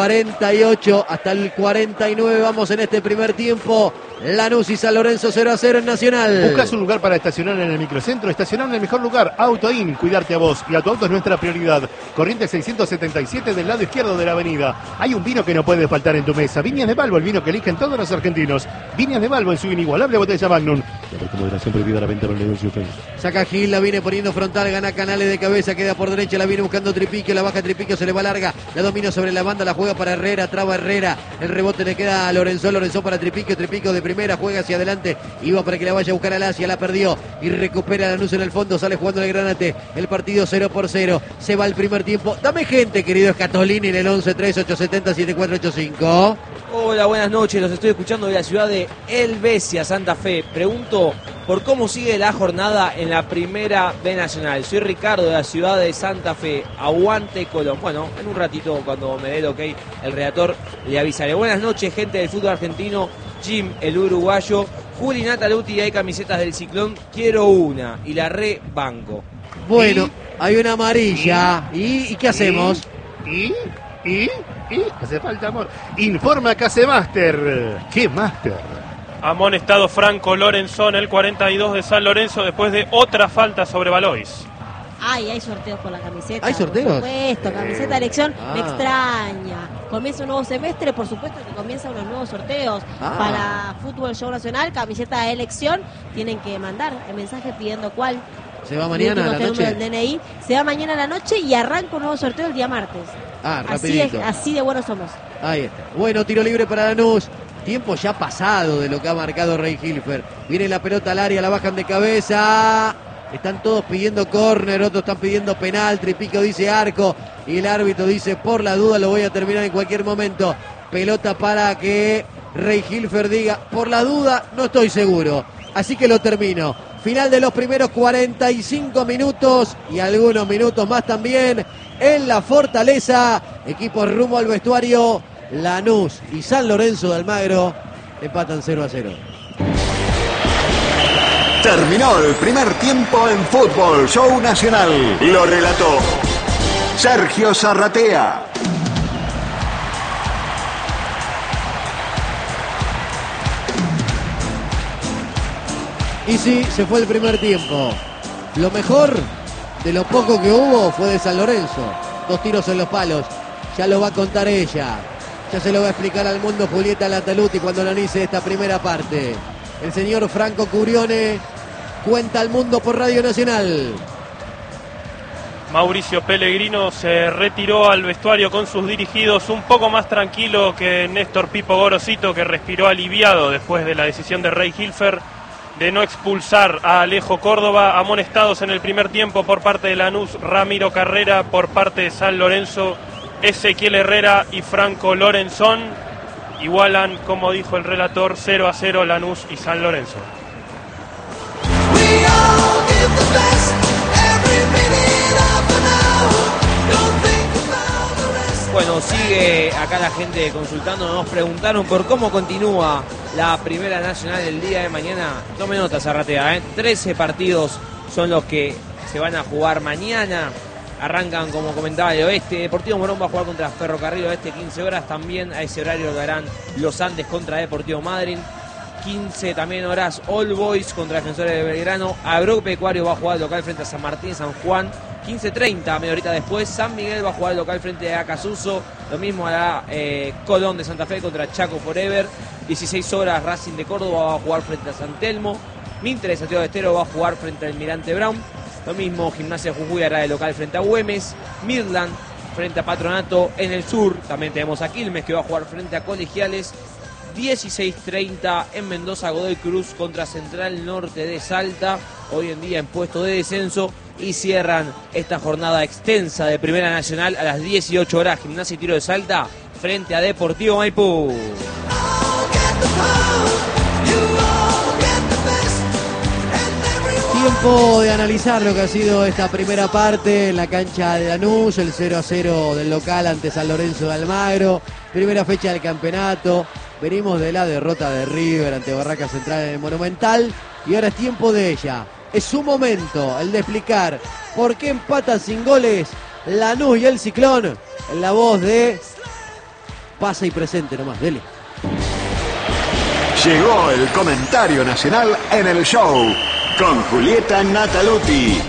48 hasta el 49. Vamos en este primer tiempo. Lanús y San Lorenzo 0-0 en Nacional. ¿Buscas un lugar para estacionar en el microcentro? Estacionar en el mejor lugar. AutoIn, cuidarte a vos y a tu auto es nuestra prioridad. Corriente 677 del lado izquierdo de la avenida. Hay un vino que no puede faltar en tu mesa. Viñas de Balbo, el vino que eligen todos los argentinos. Viñas de Balbo en su inigualable botella Magnum. La moderación prohibida a la venta para el negocio. Saca Gil, la viene poniendo frontal, gana Canales de cabeza, queda por derecha, la viene buscando Tripiquio, la baja Tripiquio, se le va larga, la domina sobre la banda, la juega para Herrera, traba Herrera, el rebote le queda a Lorenzo para Tripiquio, Tripiquio de primera, juega hacia adelante, iba para que la vaya a buscar al Asia, la perdió y recupera Lanús en el fondo, sale jugando el Granate, el partido 0-0, se va el primer tiempo. Dame gente, querido Escatolini, en el 11-3-870-7485. Hola, buenas noches, los estoy escuchando de la ciudad de Helvecia, Santa Fe. Pregunto por cómo sigue la jornada en la Primera B Nacional. Soy Ricardo de la ciudad de Santa Fe. Aguante Colón. Bueno, en un ratito cuando me dé el ok, el redactor le avisaré. Buenas noches, gente del fútbol argentino. Jim, el uruguayo. Juli Nataluti, hay camisetas del Ciclón. Quiero una y la rebanco. Bueno, hay una amarilla. ¿Y qué hacemos? ¿Y? Hace falta amor. Informa Casemaster. ¿Qué Master? Amonestado Franco Lorenzón, el 42 de San Lorenzo, después de otra falta sobre Valois. Ay, hay sorteos por la camiseta. ¿Hay sorteos? Por supuesto, camiseta de elección. Ah. Me extraña. Comienza un nuevo semestre, por supuesto que comienzan unos nuevos sorteos. Ah. Para Fútbol Show Nacional, camiseta de elección. Tienen que mandar el mensaje pidiendo cuál. ¿Se va mañana a la número noche? del DNI. Se va mañana a la noche y arranca un nuevo sorteo el día martes. Ah, Así, rapidito. así de buenos somos. Ahí está. Bueno, tiro libre para Lanús. Tiempo ya pasado de lo que ha marcado Rey Hilfer. Viene la pelota al área, la bajan de cabeza. Están todos pidiendo córner, otros están pidiendo penal. Tripico dice arco y el árbitro dice por la duda lo voy a terminar en cualquier momento. Pelota para que Rey Hilfer diga por la duda no estoy seguro. Así que lo termino. Final de los primeros 45 minutos y algunos minutos más también en la Fortaleza. Equipos rumbo al vestuario. Lanús y San Lorenzo de Almagro empatan 0-0. Terminó el primer tiempo en Fútbol Show Nacional. Lo relató Sergio Zarratea. Y sí, se fue el primer tiempo. Lo mejor de lo poco que hubo fue de San Lorenzo. 2 tiros en los palos. Ya lo va a contar ella. Ya se lo va a explicar al mundo Julieta Lataluti cuando analice esta primera parte. El señor Franco Curione cuenta al mundo por Radio Nacional. Mauricio Pellegrino se retiró al vestuario con sus dirigidos un poco más tranquilo que Néstor Pipo Gorosito, que respiró aliviado después de la decisión de Ray Hilfer de no expulsar a Alejo Córdoba. Amonestados en el primer tiempo por parte de Lanús, Ramiro Carrera; por parte de San Lorenzo, Ezequiel Herrera y Franco Lorenzón. Igualan, como dijo el relator, 0-0 Lanús y San Lorenzo. Bueno, sigue acá la gente consultando. Nos preguntaron por cómo continúa la Primera Nacional el día de mañana. Tome nota, Zarratea, 13 partidos son los que se van a jugar mañana. Arrancan, como comentaba, el Oeste. Deportivo Morón va a jugar contra Ferrocarril Oeste 15 horas. También a ese horario lo harán Los Andes contra Deportivo Madryn. 15 también horas All Boys contra Defensores de Belgrano. Agropecuario va a jugar local frente a San Martín, San Juan. 15:30, media horita después, San Miguel va a jugar local frente a Acasuso. Lo mismo hará Colón de Santa Fe contra Chaco Forever. 16 horas Racing de Córdoba va a jugar frente a San Telmo. Minter de Santiago del Estero va a jugar frente al Almirante Brown. Lo mismo Gimnasia de Jujuy hará de local frente a Güemes. Midland frente a Patronato en el sur. También tenemos a Quilmes, que va a jugar frente a Colegiales. 16:30 en Mendoza, Godoy Cruz contra Central Norte de Salta, hoy en día en puesto de descenso. Y cierran esta jornada extensa de Primera Nacional a las 18 horas, Gimnasia y Tiro de Salta frente a Deportivo Maipú. Tiempo de analizar lo que ha sido esta primera parte en la cancha de Lanús, el 0-0 del local ante San Lorenzo de Almagro, primera fecha del campeonato. Venimos de la derrota de River ante Barraca Central en el Monumental y ahora es tiempo de ella. Es su momento, el de explicar por qué empatan sin goles Lanús y el Ciclón, en la voz de Pasa y Presente nomás, dele. Llegó el comentario nacional en el show con Julieta Nataluti.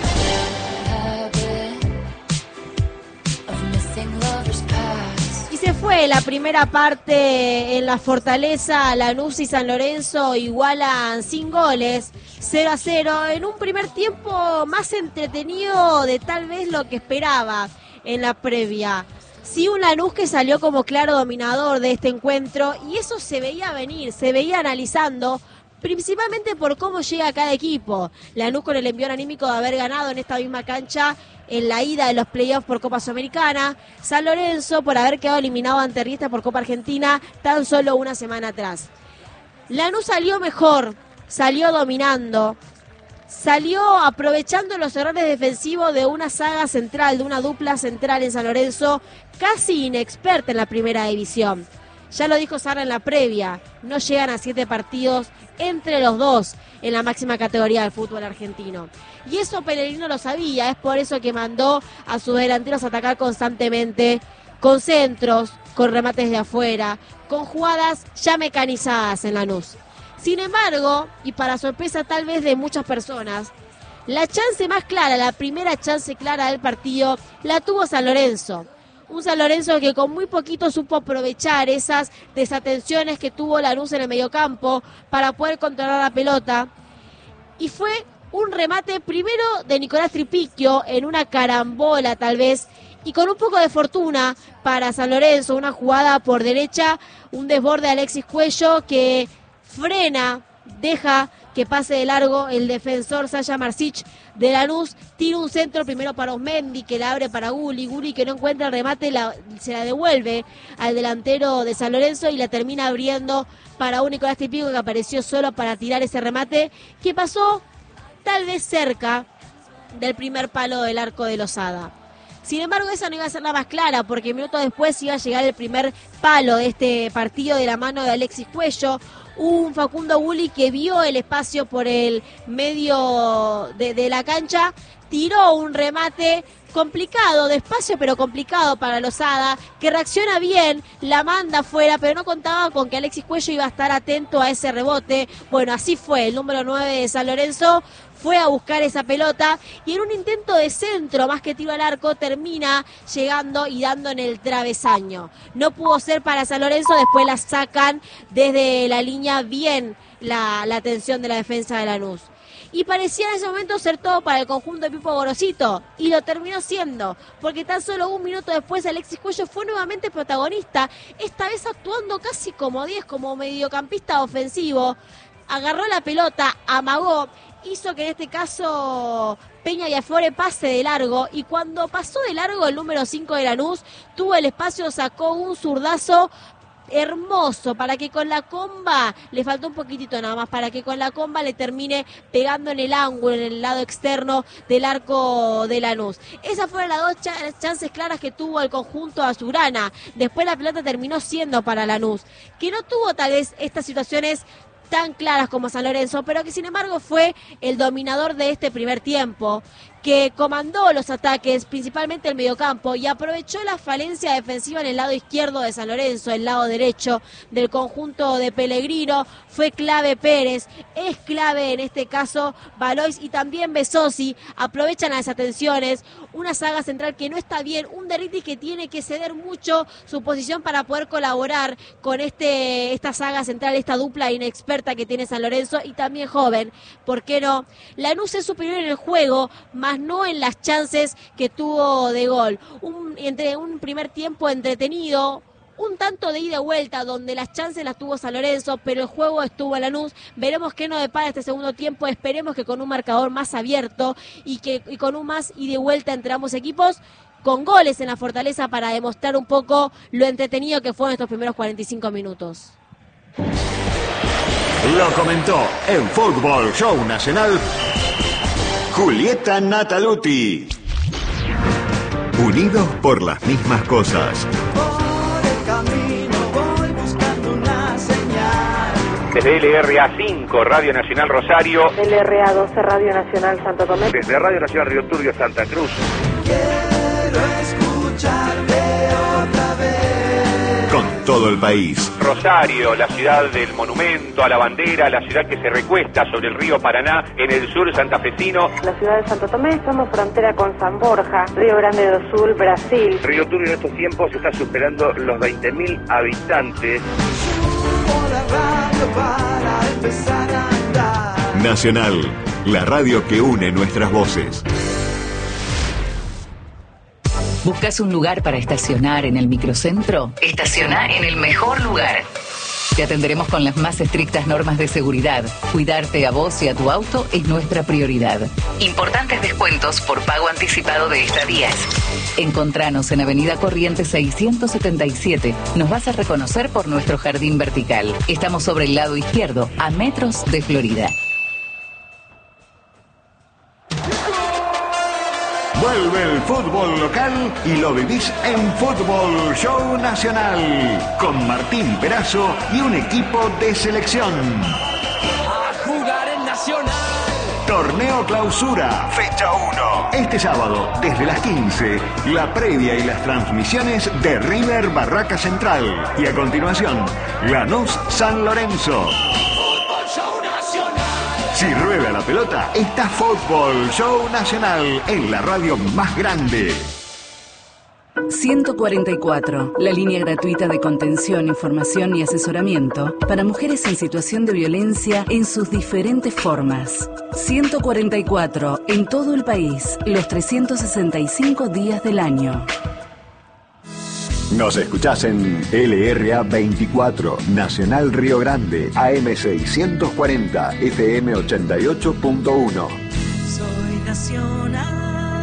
Se fue la primera parte en la Fortaleza. Lanús y San Lorenzo igualan sin goles, 0-0, en un primer tiempo más entretenido de tal vez lo que esperaba en la previa. Sí, un Lanús que salió como claro dominador de este encuentro, y eso se veía venir, se veía analizando, principalmente por cómo llega cada equipo. Lanús con el envión anímico de haber ganado en esta misma cancha en la ida de los playoffs por Copa Sudamericana. San Lorenzo por haber quedado eliminado ante Riestra por Copa Argentina tan solo una semana atrás. Lanús salió mejor, salió dominando, salió aprovechando los errores defensivos de una saga central, de una dupla central en San Lorenzo, casi inexperta en la primera división. Ya lo dijo Sara en la previa, no llegan a 7 partidos entre los dos en la máxima categoría del fútbol argentino. Y eso Pellegrino lo sabía, es por eso que mandó a sus delanteros a atacar constantemente, con centros, con remates de afuera, con jugadas ya mecanizadas en Lanús. Sin embargo, y para sorpresa tal vez de muchas personas, la chance más clara, la primera chance clara del partido, la tuvo San Lorenzo. Un San Lorenzo que con muy poquito supo aprovechar esas desatenciones que tuvo Lanús en el mediocampo para poder controlar la pelota. Y fue un remate primero de Nicolás Tripicchio en una carambola tal vez, y con un poco de fortuna para San Lorenzo, una jugada por derecha, un desborde de Alexis Cuello que frena, deja que pase de largo el defensor Sasha Marsic de Lanús, tira un centro primero para Osmendi, que la abre para Gulli que no encuentra el remate, se la devuelve al delantero de San Lorenzo y la termina abriendo para un Nicolás Tripicchio que apareció solo para tirar ese remate, que pasó tal vez cerca del primer palo del arco de Lozada. Sin embargo, esa no iba a ser la más clara, porque minutos después iba a llegar el primer palo de este partido de la mano de Alexis Cuello, un Facundo Gulli que vio el espacio por el medio de la cancha, tiró un remate complicado, despacio pero complicado para Lozada, que reacciona bien, la manda afuera, pero no contaba con que Alexis Cuello iba a estar atento a ese rebote. Bueno, así fue, el número 9 de San Lorenzo fue a buscar esa pelota y en un intento de centro, más que tiro al arco, termina llegando y dando en el travesaño. No pudo ser para San Lorenzo, después la sacan desde la línea bien la atención de la defensa de Lanús. y parecía en ese momento ser todo para el conjunto de Pipo Gorosito, y lo terminó siendo, porque tan solo un minuto después Alexis Cuello fue nuevamente protagonista, esta vez actuando casi como 10, como mediocampista ofensivo, agarró la pelota, amagó, hizo que en este caso Peña Viafore pase de largo, y cuando pasó de largo el número 5 de Lanús, tuvo el espacio, sacó un zurdazo hermoso para que con la comba, le faltó un poquitito nada más, para que con la comba le termine pegando en el ángulo, en el lado externo del arco de Lanús. Esas fueron las dos chances claras que tuvo el conjunto azulgrana. Después la pelota terminó siendo para Lanús, que no tuvo tal vez estas situaciones tan claras como San Lorenzo, pero que sin embargo fue el dominador de este primer tiempo, que comandó los ataques, principalmente el mediocampo, y aprovechó la falencia defensiva en el lado izquierdo de San Lorenzo, el lado derecho del conjunto de Pellegrino. Fue clave Pérez, es clave en este caso Valois y también Besosi, aprovechan las desatenciones, una saga central que no está bien, un Derritis que tiene que ceder mucho su posición para poder colaborar con esta saga central, esta dupla inexperta que tiene San Lorenzo y también joven, ¿por qué no? Lanús es superior en el juego, más no en las chances que tuvo de gol. Entre un primer tiempo entretenido, un tanto de ida y vuelta, donde las chances las tuvo San Lorenzo, pero el juego estuvo a Lanús. Veremos qué nos depara este segundo tiempo. Esperemos que con un marcador más abierto y con un más ida y vuelta entre ambos equipos, con goles en la Fortaleza para demostrar un poco lo entretenido que fueron estos primeros 45 minutos. Lo comentó en Fútbol Show Nacional Julieta Nataluti. Unidos por las mismas cosas. Por el camino voy buscando una señal. Desde LRA5, Radio Nacional Rosario. LRA12, Radio Nacional Santo Tomé. Desde Radio Nacional Río Turbio, Santa Cruz. Quiero escucharte otra vez. Con todo el país. Rosario, la ciudad del monumento a la bandera, la ciudad que se recuesta sobre el río Paraná, en el sur santafesino. La ciudad de Santo Tomé, somos frontera con San Borja, Río Grande do Sul, Brasil. Río Turbio en estos tiempos está superando los 20.000 habitantes. Subo la radio para empezar a andar. Nacional, la radio que une nuestras voces. ¿Buscas un lugar para estacionar en el microcentro? Estaciona en el mejor lugar. Te atenderemos con las más estrictas normas de seguridad. Cuidarte a vos y a tu auto es nuestra prioridad. Importantes descuentos por pago anticipado de estadías. Encontranos en Avenida Corrientes 677. Nos vas a reconocer por nuestro jardín vertical. Estamos sobre el lado izquierdo, a metros de Florida. Vuelve el fútbol local y lo vivís en Fútbol Show Nacional. Con Martín Perazo y un equipo de selección. A jugar en Nacional. Torneo Clausura, fecha 1. Este sábado, desde las 15, la previa y las transmisiones de River Barraca Central. Y a continuación, Lanús San Lorenzo. Fútbol Show Nacional. Si rueda la pelota, está Fútbol Show Nacional en la radio más grande. 144, la línea gratuita de contención, información y asesoramiento para mujeres en situación de violencia en sus diferentes formas. 144, en todo el país, los 365 días del año. Nos escuchás en LRA 24, Nacional Río Grande, AM 640, FM 88.1. Soy Nacional.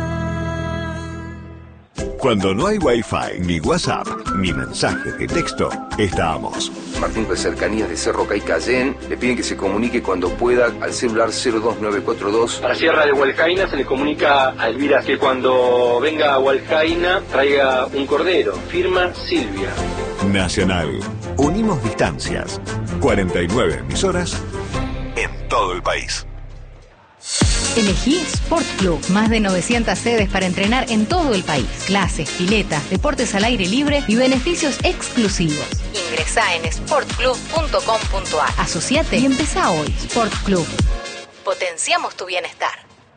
Cuando no hay Wi-Fi, ni WhatsApp, ni mensajes de texto, estamos. Martín de Cercanías de Cerro Caicayén le piden que se comunique cuando pueda al celular 02942. Para Sierra de Hualcaina se le comunica a Elvira que cuando venga a Hualcaina traiga un cordero. Firma Silvia. Nacional. Unimos distancias. 49 emisoras en todo el país. Elegí Sport Club, más de 900 sedes para entrenar en todo el país. Clases, piletas, deportes al aire libre y beneficios exclusivos. Ingresá en sportclub.com.ar. Asociate y empezá hoy. Sport Club. Potenciamos tu bienestar.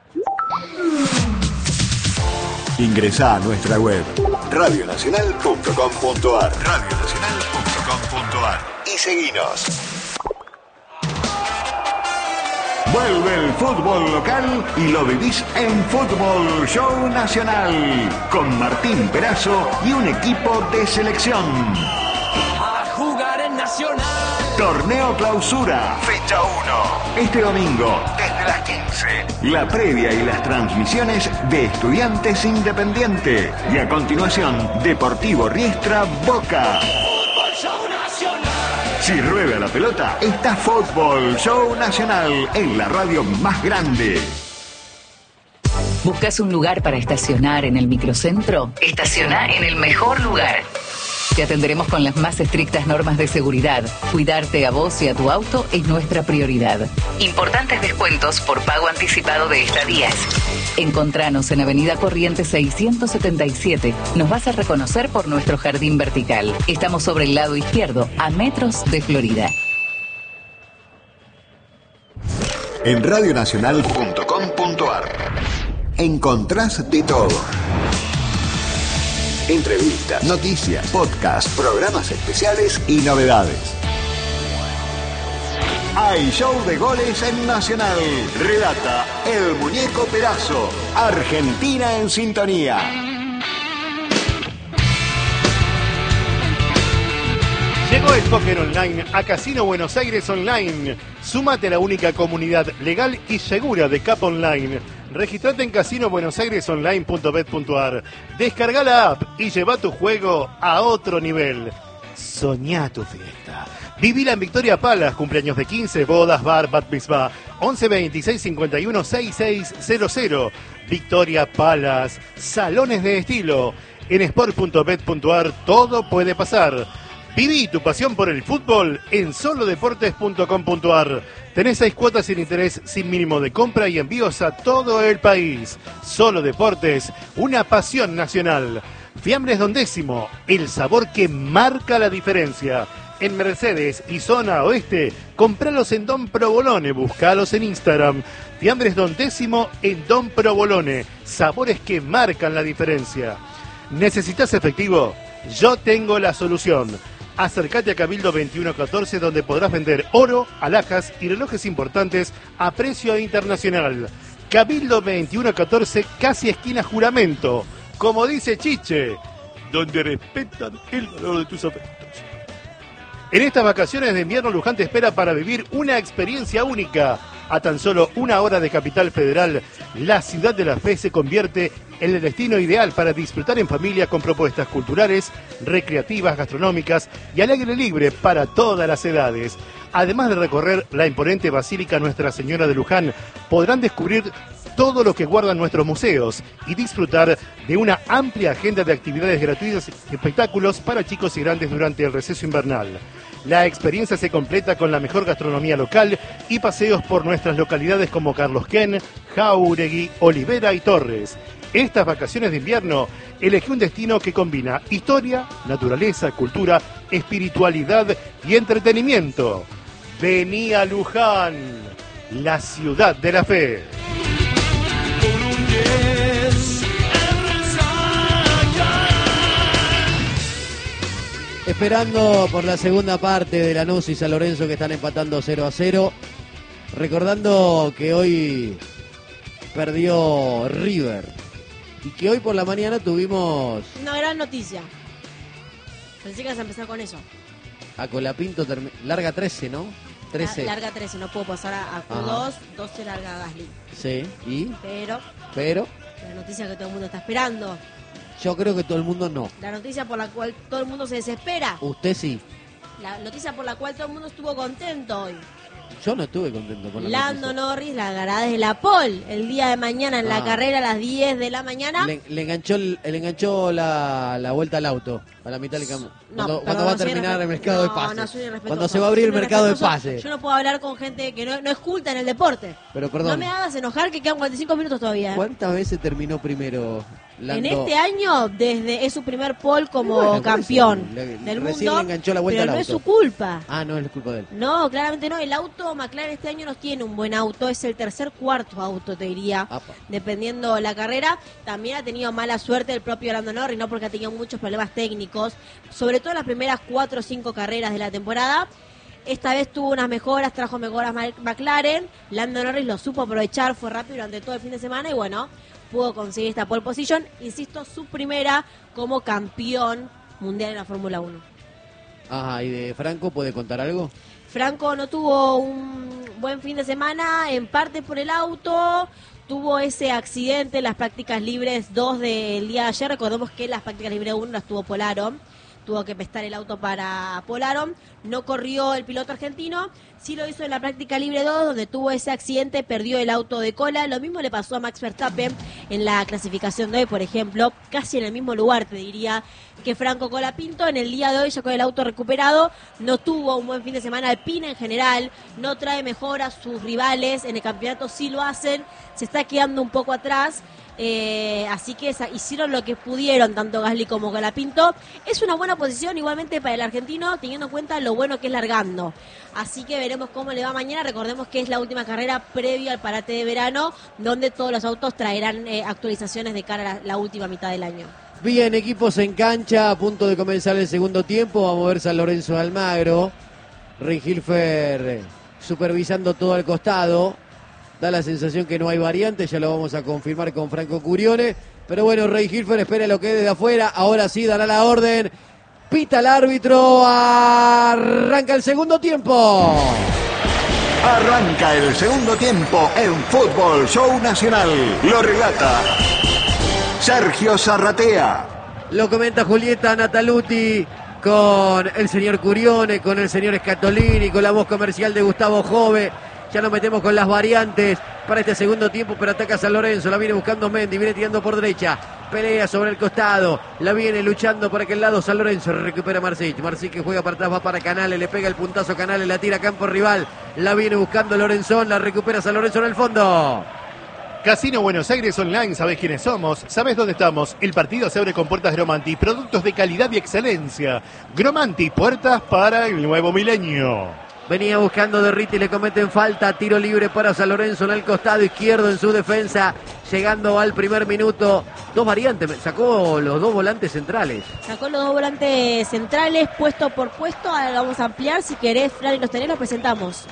Ingresá a nuestra web radionacional.com.ar radionacional.com.ar y seguinos. Vuelve el fútbol local y lo vivís en Fútbol Show Nacional con Martín Perazo y un equipo de selección. A jugar en Nacional. Torneo Clausura, fecha 1. Este domingo, desde las 15. La previa y las transmisiones de Estudiantes Independiente. Y a continuación, Deportivo Riestra Boca. Fútbol Show Nacional. Si rueda la pelota, está Fútbol Show Nacional en la radio más grande. ¿Buscas un lugar para estacionar en el microcentro? Estaciona en el mejor lugar. Te atenderemos con las más estrictas normas de seguridad. Cuidarte a vos y a tu auto es nuestra prioridad. Importantes descuentos por pago anticipado de estadías. Encontranos en Avenida Corrientes 677. Nos vas a reconocer por nuestro jardín vertical. Estamos sobre el lado izquierdo, a metros de Florida. En radionacional.com.ar encontrás de todo. Entrevistas, noticias, podcasts, programas especiales y novedades. Hay show de goles en Nacional. Relata el Muñeco Perazo. Argentina en sintonía. Llegó el póker online a Casino Buenos Aires Online. Súmate a la única comunidad legal y segura de Cap Online. Registrate en casinobuenosairesonline.bet.ar. Descarga la app y lleva tu juego a otro nivel. Soñá tu fiesta. Vivila en Victoria Palace, cumpleaños de 15, bodas, bar, bat mitzvah. 11 26 51 6600. Victoria Palace, salones de estilo. En sport.bet.ar todo puede pasar. Viví tu pasión por el fútbol en solodeportes.com.ar. Tenés 6 cuotas sin interés, sin mínimo de compra y envíos a todo el país. Solo Deportes, una pasión nacional. Fiambres Don Décimo, el sabor que marca la diferencia. En Mercedes y zona oeste, compralos en Don Provolone, buscalos en Instagram. Fiambres Don Décimo en Don Provolone, sabores que marcan la diferencia. ¿Necesitas efectivo? Yo tengo la solución. Acércate a Cabildo 2114, donde podrás vender oro, alhajas y relojes importantes a precio internacional. Cabildo 2114, casi esquina Juramento. Como dice Chiche, donde respetan el valor de tus afectos. En estas vacaciones de invierno, Luján te espera para vivir una experiencia única. A tan solo 1 hora de Capital Federal, la ciudad de la fe se convierte en el destino ideal para disfrutar en familia con propuestas culturales, recreativas, gastronómicas y al aire libre para todas las edades. Además de recorrer la imponente Basílica Nuestra Señora de Luján, podrán descubrir todo lo que guardan nuestros museos y disfrutar de una amplia agenda de actividades gratuitas y espectáculos para chicos y grandes durante el receso invernal. La experiencia se completa con la mejor gastronomía local y paseos por nuestras localidades como Carlos Quén, Jáuregui, Olivera y Torres. Estas vacaciones de invierno, elegí un destino que combina historia, naturaleza, cultura, espiritualidad y entretenimiento. Vení a Luján, la ciudad de la fe. Esperando por la segunda parte de Lanús y San Lorenzo, que están empatando 0-0. Recordando que hoy perdió River y que hoy por la mañana tuvimos una gran noticia. Pensé que ibas a empezar con eso. a Colapinto, larga 13, ¿no? 13. Larga 13, no puedo pasar a Q2, 12 larga Gasly. Sí, ¿y? Pero la noticia que todo el mundo está esperando. Yo creo que todo el mundo no. La noticia por la cual todo el mundo se desespera. Usted sí. La noticia por la cual todo el mundo estuvo contento hoy. Yo no estuve contento con la Lando noticia. Norris largará desde la pole el día de mañana en la carrera a las 10 de la mañana. Le enganchó la vuelta al auto a la mitad del camino. Cuando va a terminar el mercado de pase. No, soy irrespetuoso. Cuando se va a abrir el mercado de pase. Yo no puedo hablar con gente que no es culta en el deporte. Pero perdón. No me hagas enojar que quedan 45 minutos todavía. ¿Cuántas veces terminó primero Lando? En este año, es su primer pole como campeón del recién mundo. le enganchó la vuelta pero al no auto. es su culpa. Ah, no es culpa de él. No, claramente no. El auto McLaren este año no tiene un buen auto. Es el cuarto auto, te diría. Dependiendo la carrera. También ha tenido mala suerte el propio Lando Norris, no porque ha tenido muchos problemas técnicos. Sobre todo en las primeras 4 o 5 carreras de la temporada. Esta vez tuvo unas mejoras, trajo mejoras McLaren. Lando Norris lo supo aprovechar, fue rápido durante todo el fin de semana y bueno, pudo conseguir esta pole position. Insisto, su primera como campeón mundial en la Fórmula 1. Ajá, ¿y de Franco puede contar algo? Franco no tuvo un buen fin de semana, en parte por el auto. Tuvo ese accidente en las prácticas libres 2 del día de ayer. Recordemos que las prácticas libres 1 las tuvo Polaron. Tuvo que prestar el auto para Polaron. No corrió el piloto argentino. Sí lo hizo en la práctica libre 2, donde tuvo ese accidente, perdió el auto de cola. Lo mismo le pasó a Max Verstappen en la clasificación de hoy, por ejemplo. Casi en el mismo lugar, te diría, que Franco Colapinto. En el día de hoy, ya con el auto recuperado, no tuvo un buen fin de semana. Alpine en general no trae mejor a sus rivales. En el campeonato sí lo hacen. Se está quedando un poco atrás. Así que hicieron lo que pudieron tanto Gasly como Colapinto. Es una buena posición igualmente para el argentino, teniendo en cuenta lo bueno que es largando. Así que veremos cómo le va mañana. Recordemos que es la última carrera previa al parate de verano, donde todos los autos traerán actualizaciones de cara a la última mitad del año. Bien, equipos en cancha, a punto de comenzar el segundo tiempo. Vamos a ver San Lorenzo de Almagro. Rey Hilfer supervisando todo al costado. Da la sensación que no hay variantes, ya lo vamos a confirmar con Franco Curione. Pero bueno, Rey Hilfer espera lo que es desde afuera. Ahora sí dará la orden. Pita el árbitro. Arranca el segundo tiempo. Arranca el segundo tiempo en Fútbol Show Nacional. Lo relata Sergio Zarratea. Lo comenta Julieta Nataluti con el señor Curione, con el señor Scatolini, con la voz comercial de Gustavo Jove. Ya nos metemos con las variantes para este segundo tiempo, pero ataca San Lorenzo, la viene buscando Mendy, viene tirando por derecha, pelea sobre el costado, la viene luchando por aquel lado San Lorenzo, recupera Marsic que juega para atrás, va para Canales, le pega el puntazo a Canales, la tira a campo rival, la viene buscando Lorenzón, la recupera San Lorenzo en el fondo. Casino Buenos Aires Online, ¿sabés quiénes somos? ¿Sabés dónde estamos? El partido se abre con puertas Gromanti, productos de calidad y excelencia. Gromanti, puertas para el nuevo milenio. Venía buscando Derriti, le cometen falta, tiro libre para San Lorenzo en el costado izquierdo en su defensa, llegando al primer minuto. Dos variantes, sacó los dos volantes centrales. Sacó los dos volantes centrales, puesto por puesto, ahora lo vamos a ampliar, si querés, Fran, y los tenés, los presentamos.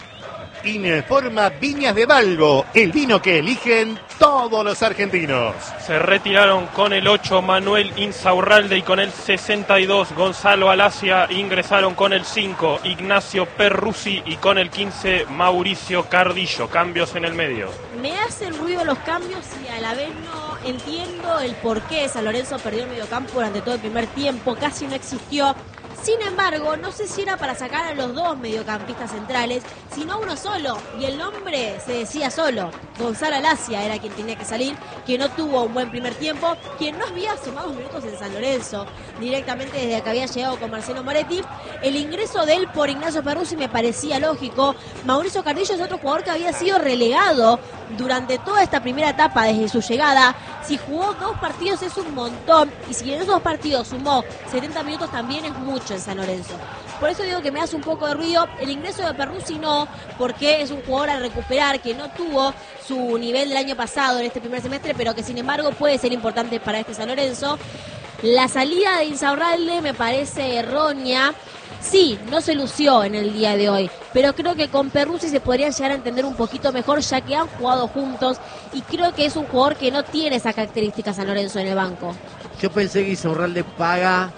Informa Viñas de Balbo, el vino que eligen todos los argentinos. Se retiraron con el 8 Manuel Insaurralde y con el 62 Gonzalo Alacia. Ingresaron con el 5 Ignacio Perruzzi y con el 15 Mauricio Cardillo. Cambios en el medio. Me hacen ruido los cambios y a la vez no entiendo el por qué San Lorenzo perdió el mediocampo durante todo el primer tiempo. Casi no existió. Sin embargo, no sé si era para sacar a los dos mediocampistas centrales, sino uno solo. Y el nombre se decía solo. Gonzalo Alacia era quien tenía que salir, que no tuvo un buen primer tiempo, quien no había sumado minutos en San Lorenzo, directamente desde que había llegado con Marcelo Moretti. El ingreso de él por Ignacio Perruzzi me parecía lógico. Mauricio Cardillo es otro jugador que había sido relegado durante toda esta primera etapa desde su llegada. Si jugó 2 partidos es un montón, y si en esos 2 partidos sumó 70 minutos también es mucho en San Lorenzo. Por eso digo que me hace un poco de ruido. El ingreso de Perruzzi no, porque es un jugador a recuperar que no tuvo su nivel del año pasado en este primer semestre, pero que sin embargo puede ser importante para este San Lorenzo. La salida de Insaurralde me parece errónea. Sí, no se lució en el día de hoy, pero creo que con Perruzzi se podrían llegar a entender un poquito mejor, ya que han jugado juntos, y creo que es un jugador que no tiene esa característica San Lorenzo en el banco. Yo pensé que Insaurralde paga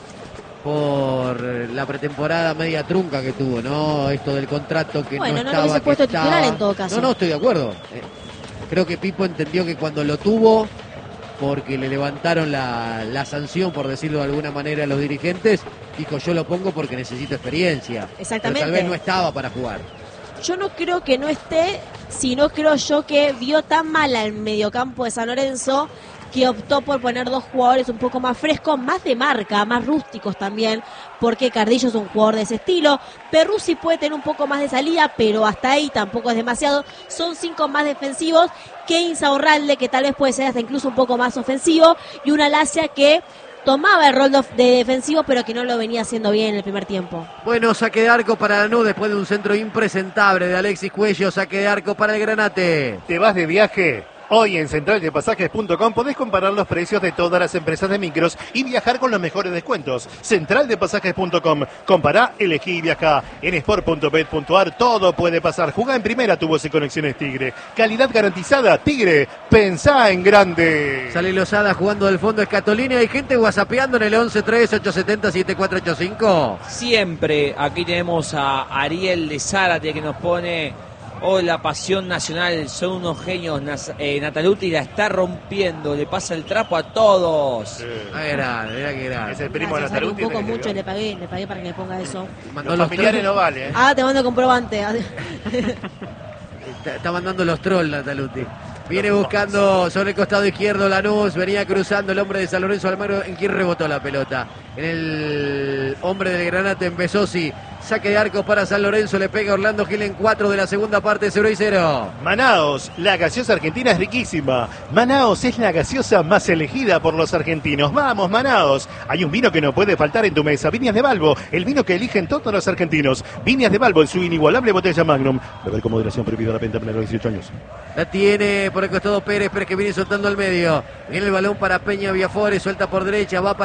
por la pretemporada media trunca que tuvo, ¿no? Esto del contrato que bueno, no lo estaba, hubiese puesto titular en todo caso. No, estoy de acuerdo. Creo que Pipo entendió que cuando lo tuvo, porque le levantaron la sanción, por decirlo de alguna manera, a los dirigentes, dijo, yo lo pongo porque necesito experiencia. Exactamente. Pero tal vez no estaba para jugar. Yo no creo que no esté, sino creo yo que vio tan mal al mediocampo de San Lorenzo que optó por poner 2 jugadores un poco más frescos, más de marca, más rústicos también, porque Cardillo es un jugador de ese estilo. Perruzzi puede tener un poco más de salida, pero hasta ahí tampoco es demasiado. Son 5 más defensivos que Insaurralde, que tal vez puede ser hasta incluso un poco más ofensivo, y una Alacia que tomaba el rol de defensivo, pero que no lo venía haciendo bien en el primer tiempo. Bueno, saque de arco para Lanús después de un centro impresentable de Alexis Cuello. Saque de arco para el Granate. ¿Te vas de viaje? Hoy en centraldepasajes.com podés comparar los precios de todas las empresas de micros y viajar con los mejores descuentos. Centraldepasajes.com. Compará, elegí y viajá. En sport.bet.ar todo puede pasar. Jugá en primera, tu voz y conexiones Tigre. Calidad garantizada, Tigre. Pensá en grande. Sale Lozada jugando del fondo Escatolini. Hay gente whatsappeando en el 11-3-870-7485. Siempre aquí tenemos a Ariel de Zárate que nos pone: hola, Pasión Nacional, son unos genios. Nataluti la está rompiendo, le pasa el trapo a todos. Mira que grande. Es el primo de Nataluti. Un poco mucho, le pagué para que me ponga eso. Los familiares no vale, ¿eh? Ah, te mando comprobante. Está mandando los trolls Nataluti. Viene buscando sobre el costado izquierdo Lanús, venía cruzando el hombre de San Lorenzo Almagro, en quien rebotó la pelota. En el hombre del Granate empezó, sí. Saque de arco para San Lorenzo, le pega Orlando Gil en 4 de la segunda parte, 0-0. Manaos, la gaseosa argentina es riquísima. Manaos es la gaseosa más elegida por los argentinos. Vamos, Manaos. Hay un vino que no puede faltar en tu mesa. Viñas de Balbo, el vino que eligen todos los argentinos. Viñas de Balbo en su inigualable botella Magnum. Beber con moderación, prohibido la venta a menores de 18 años. La tiene por el costado Pérez que viene soltando al medio. Viene el balón para Peña Viafores, suelta por derecha, va para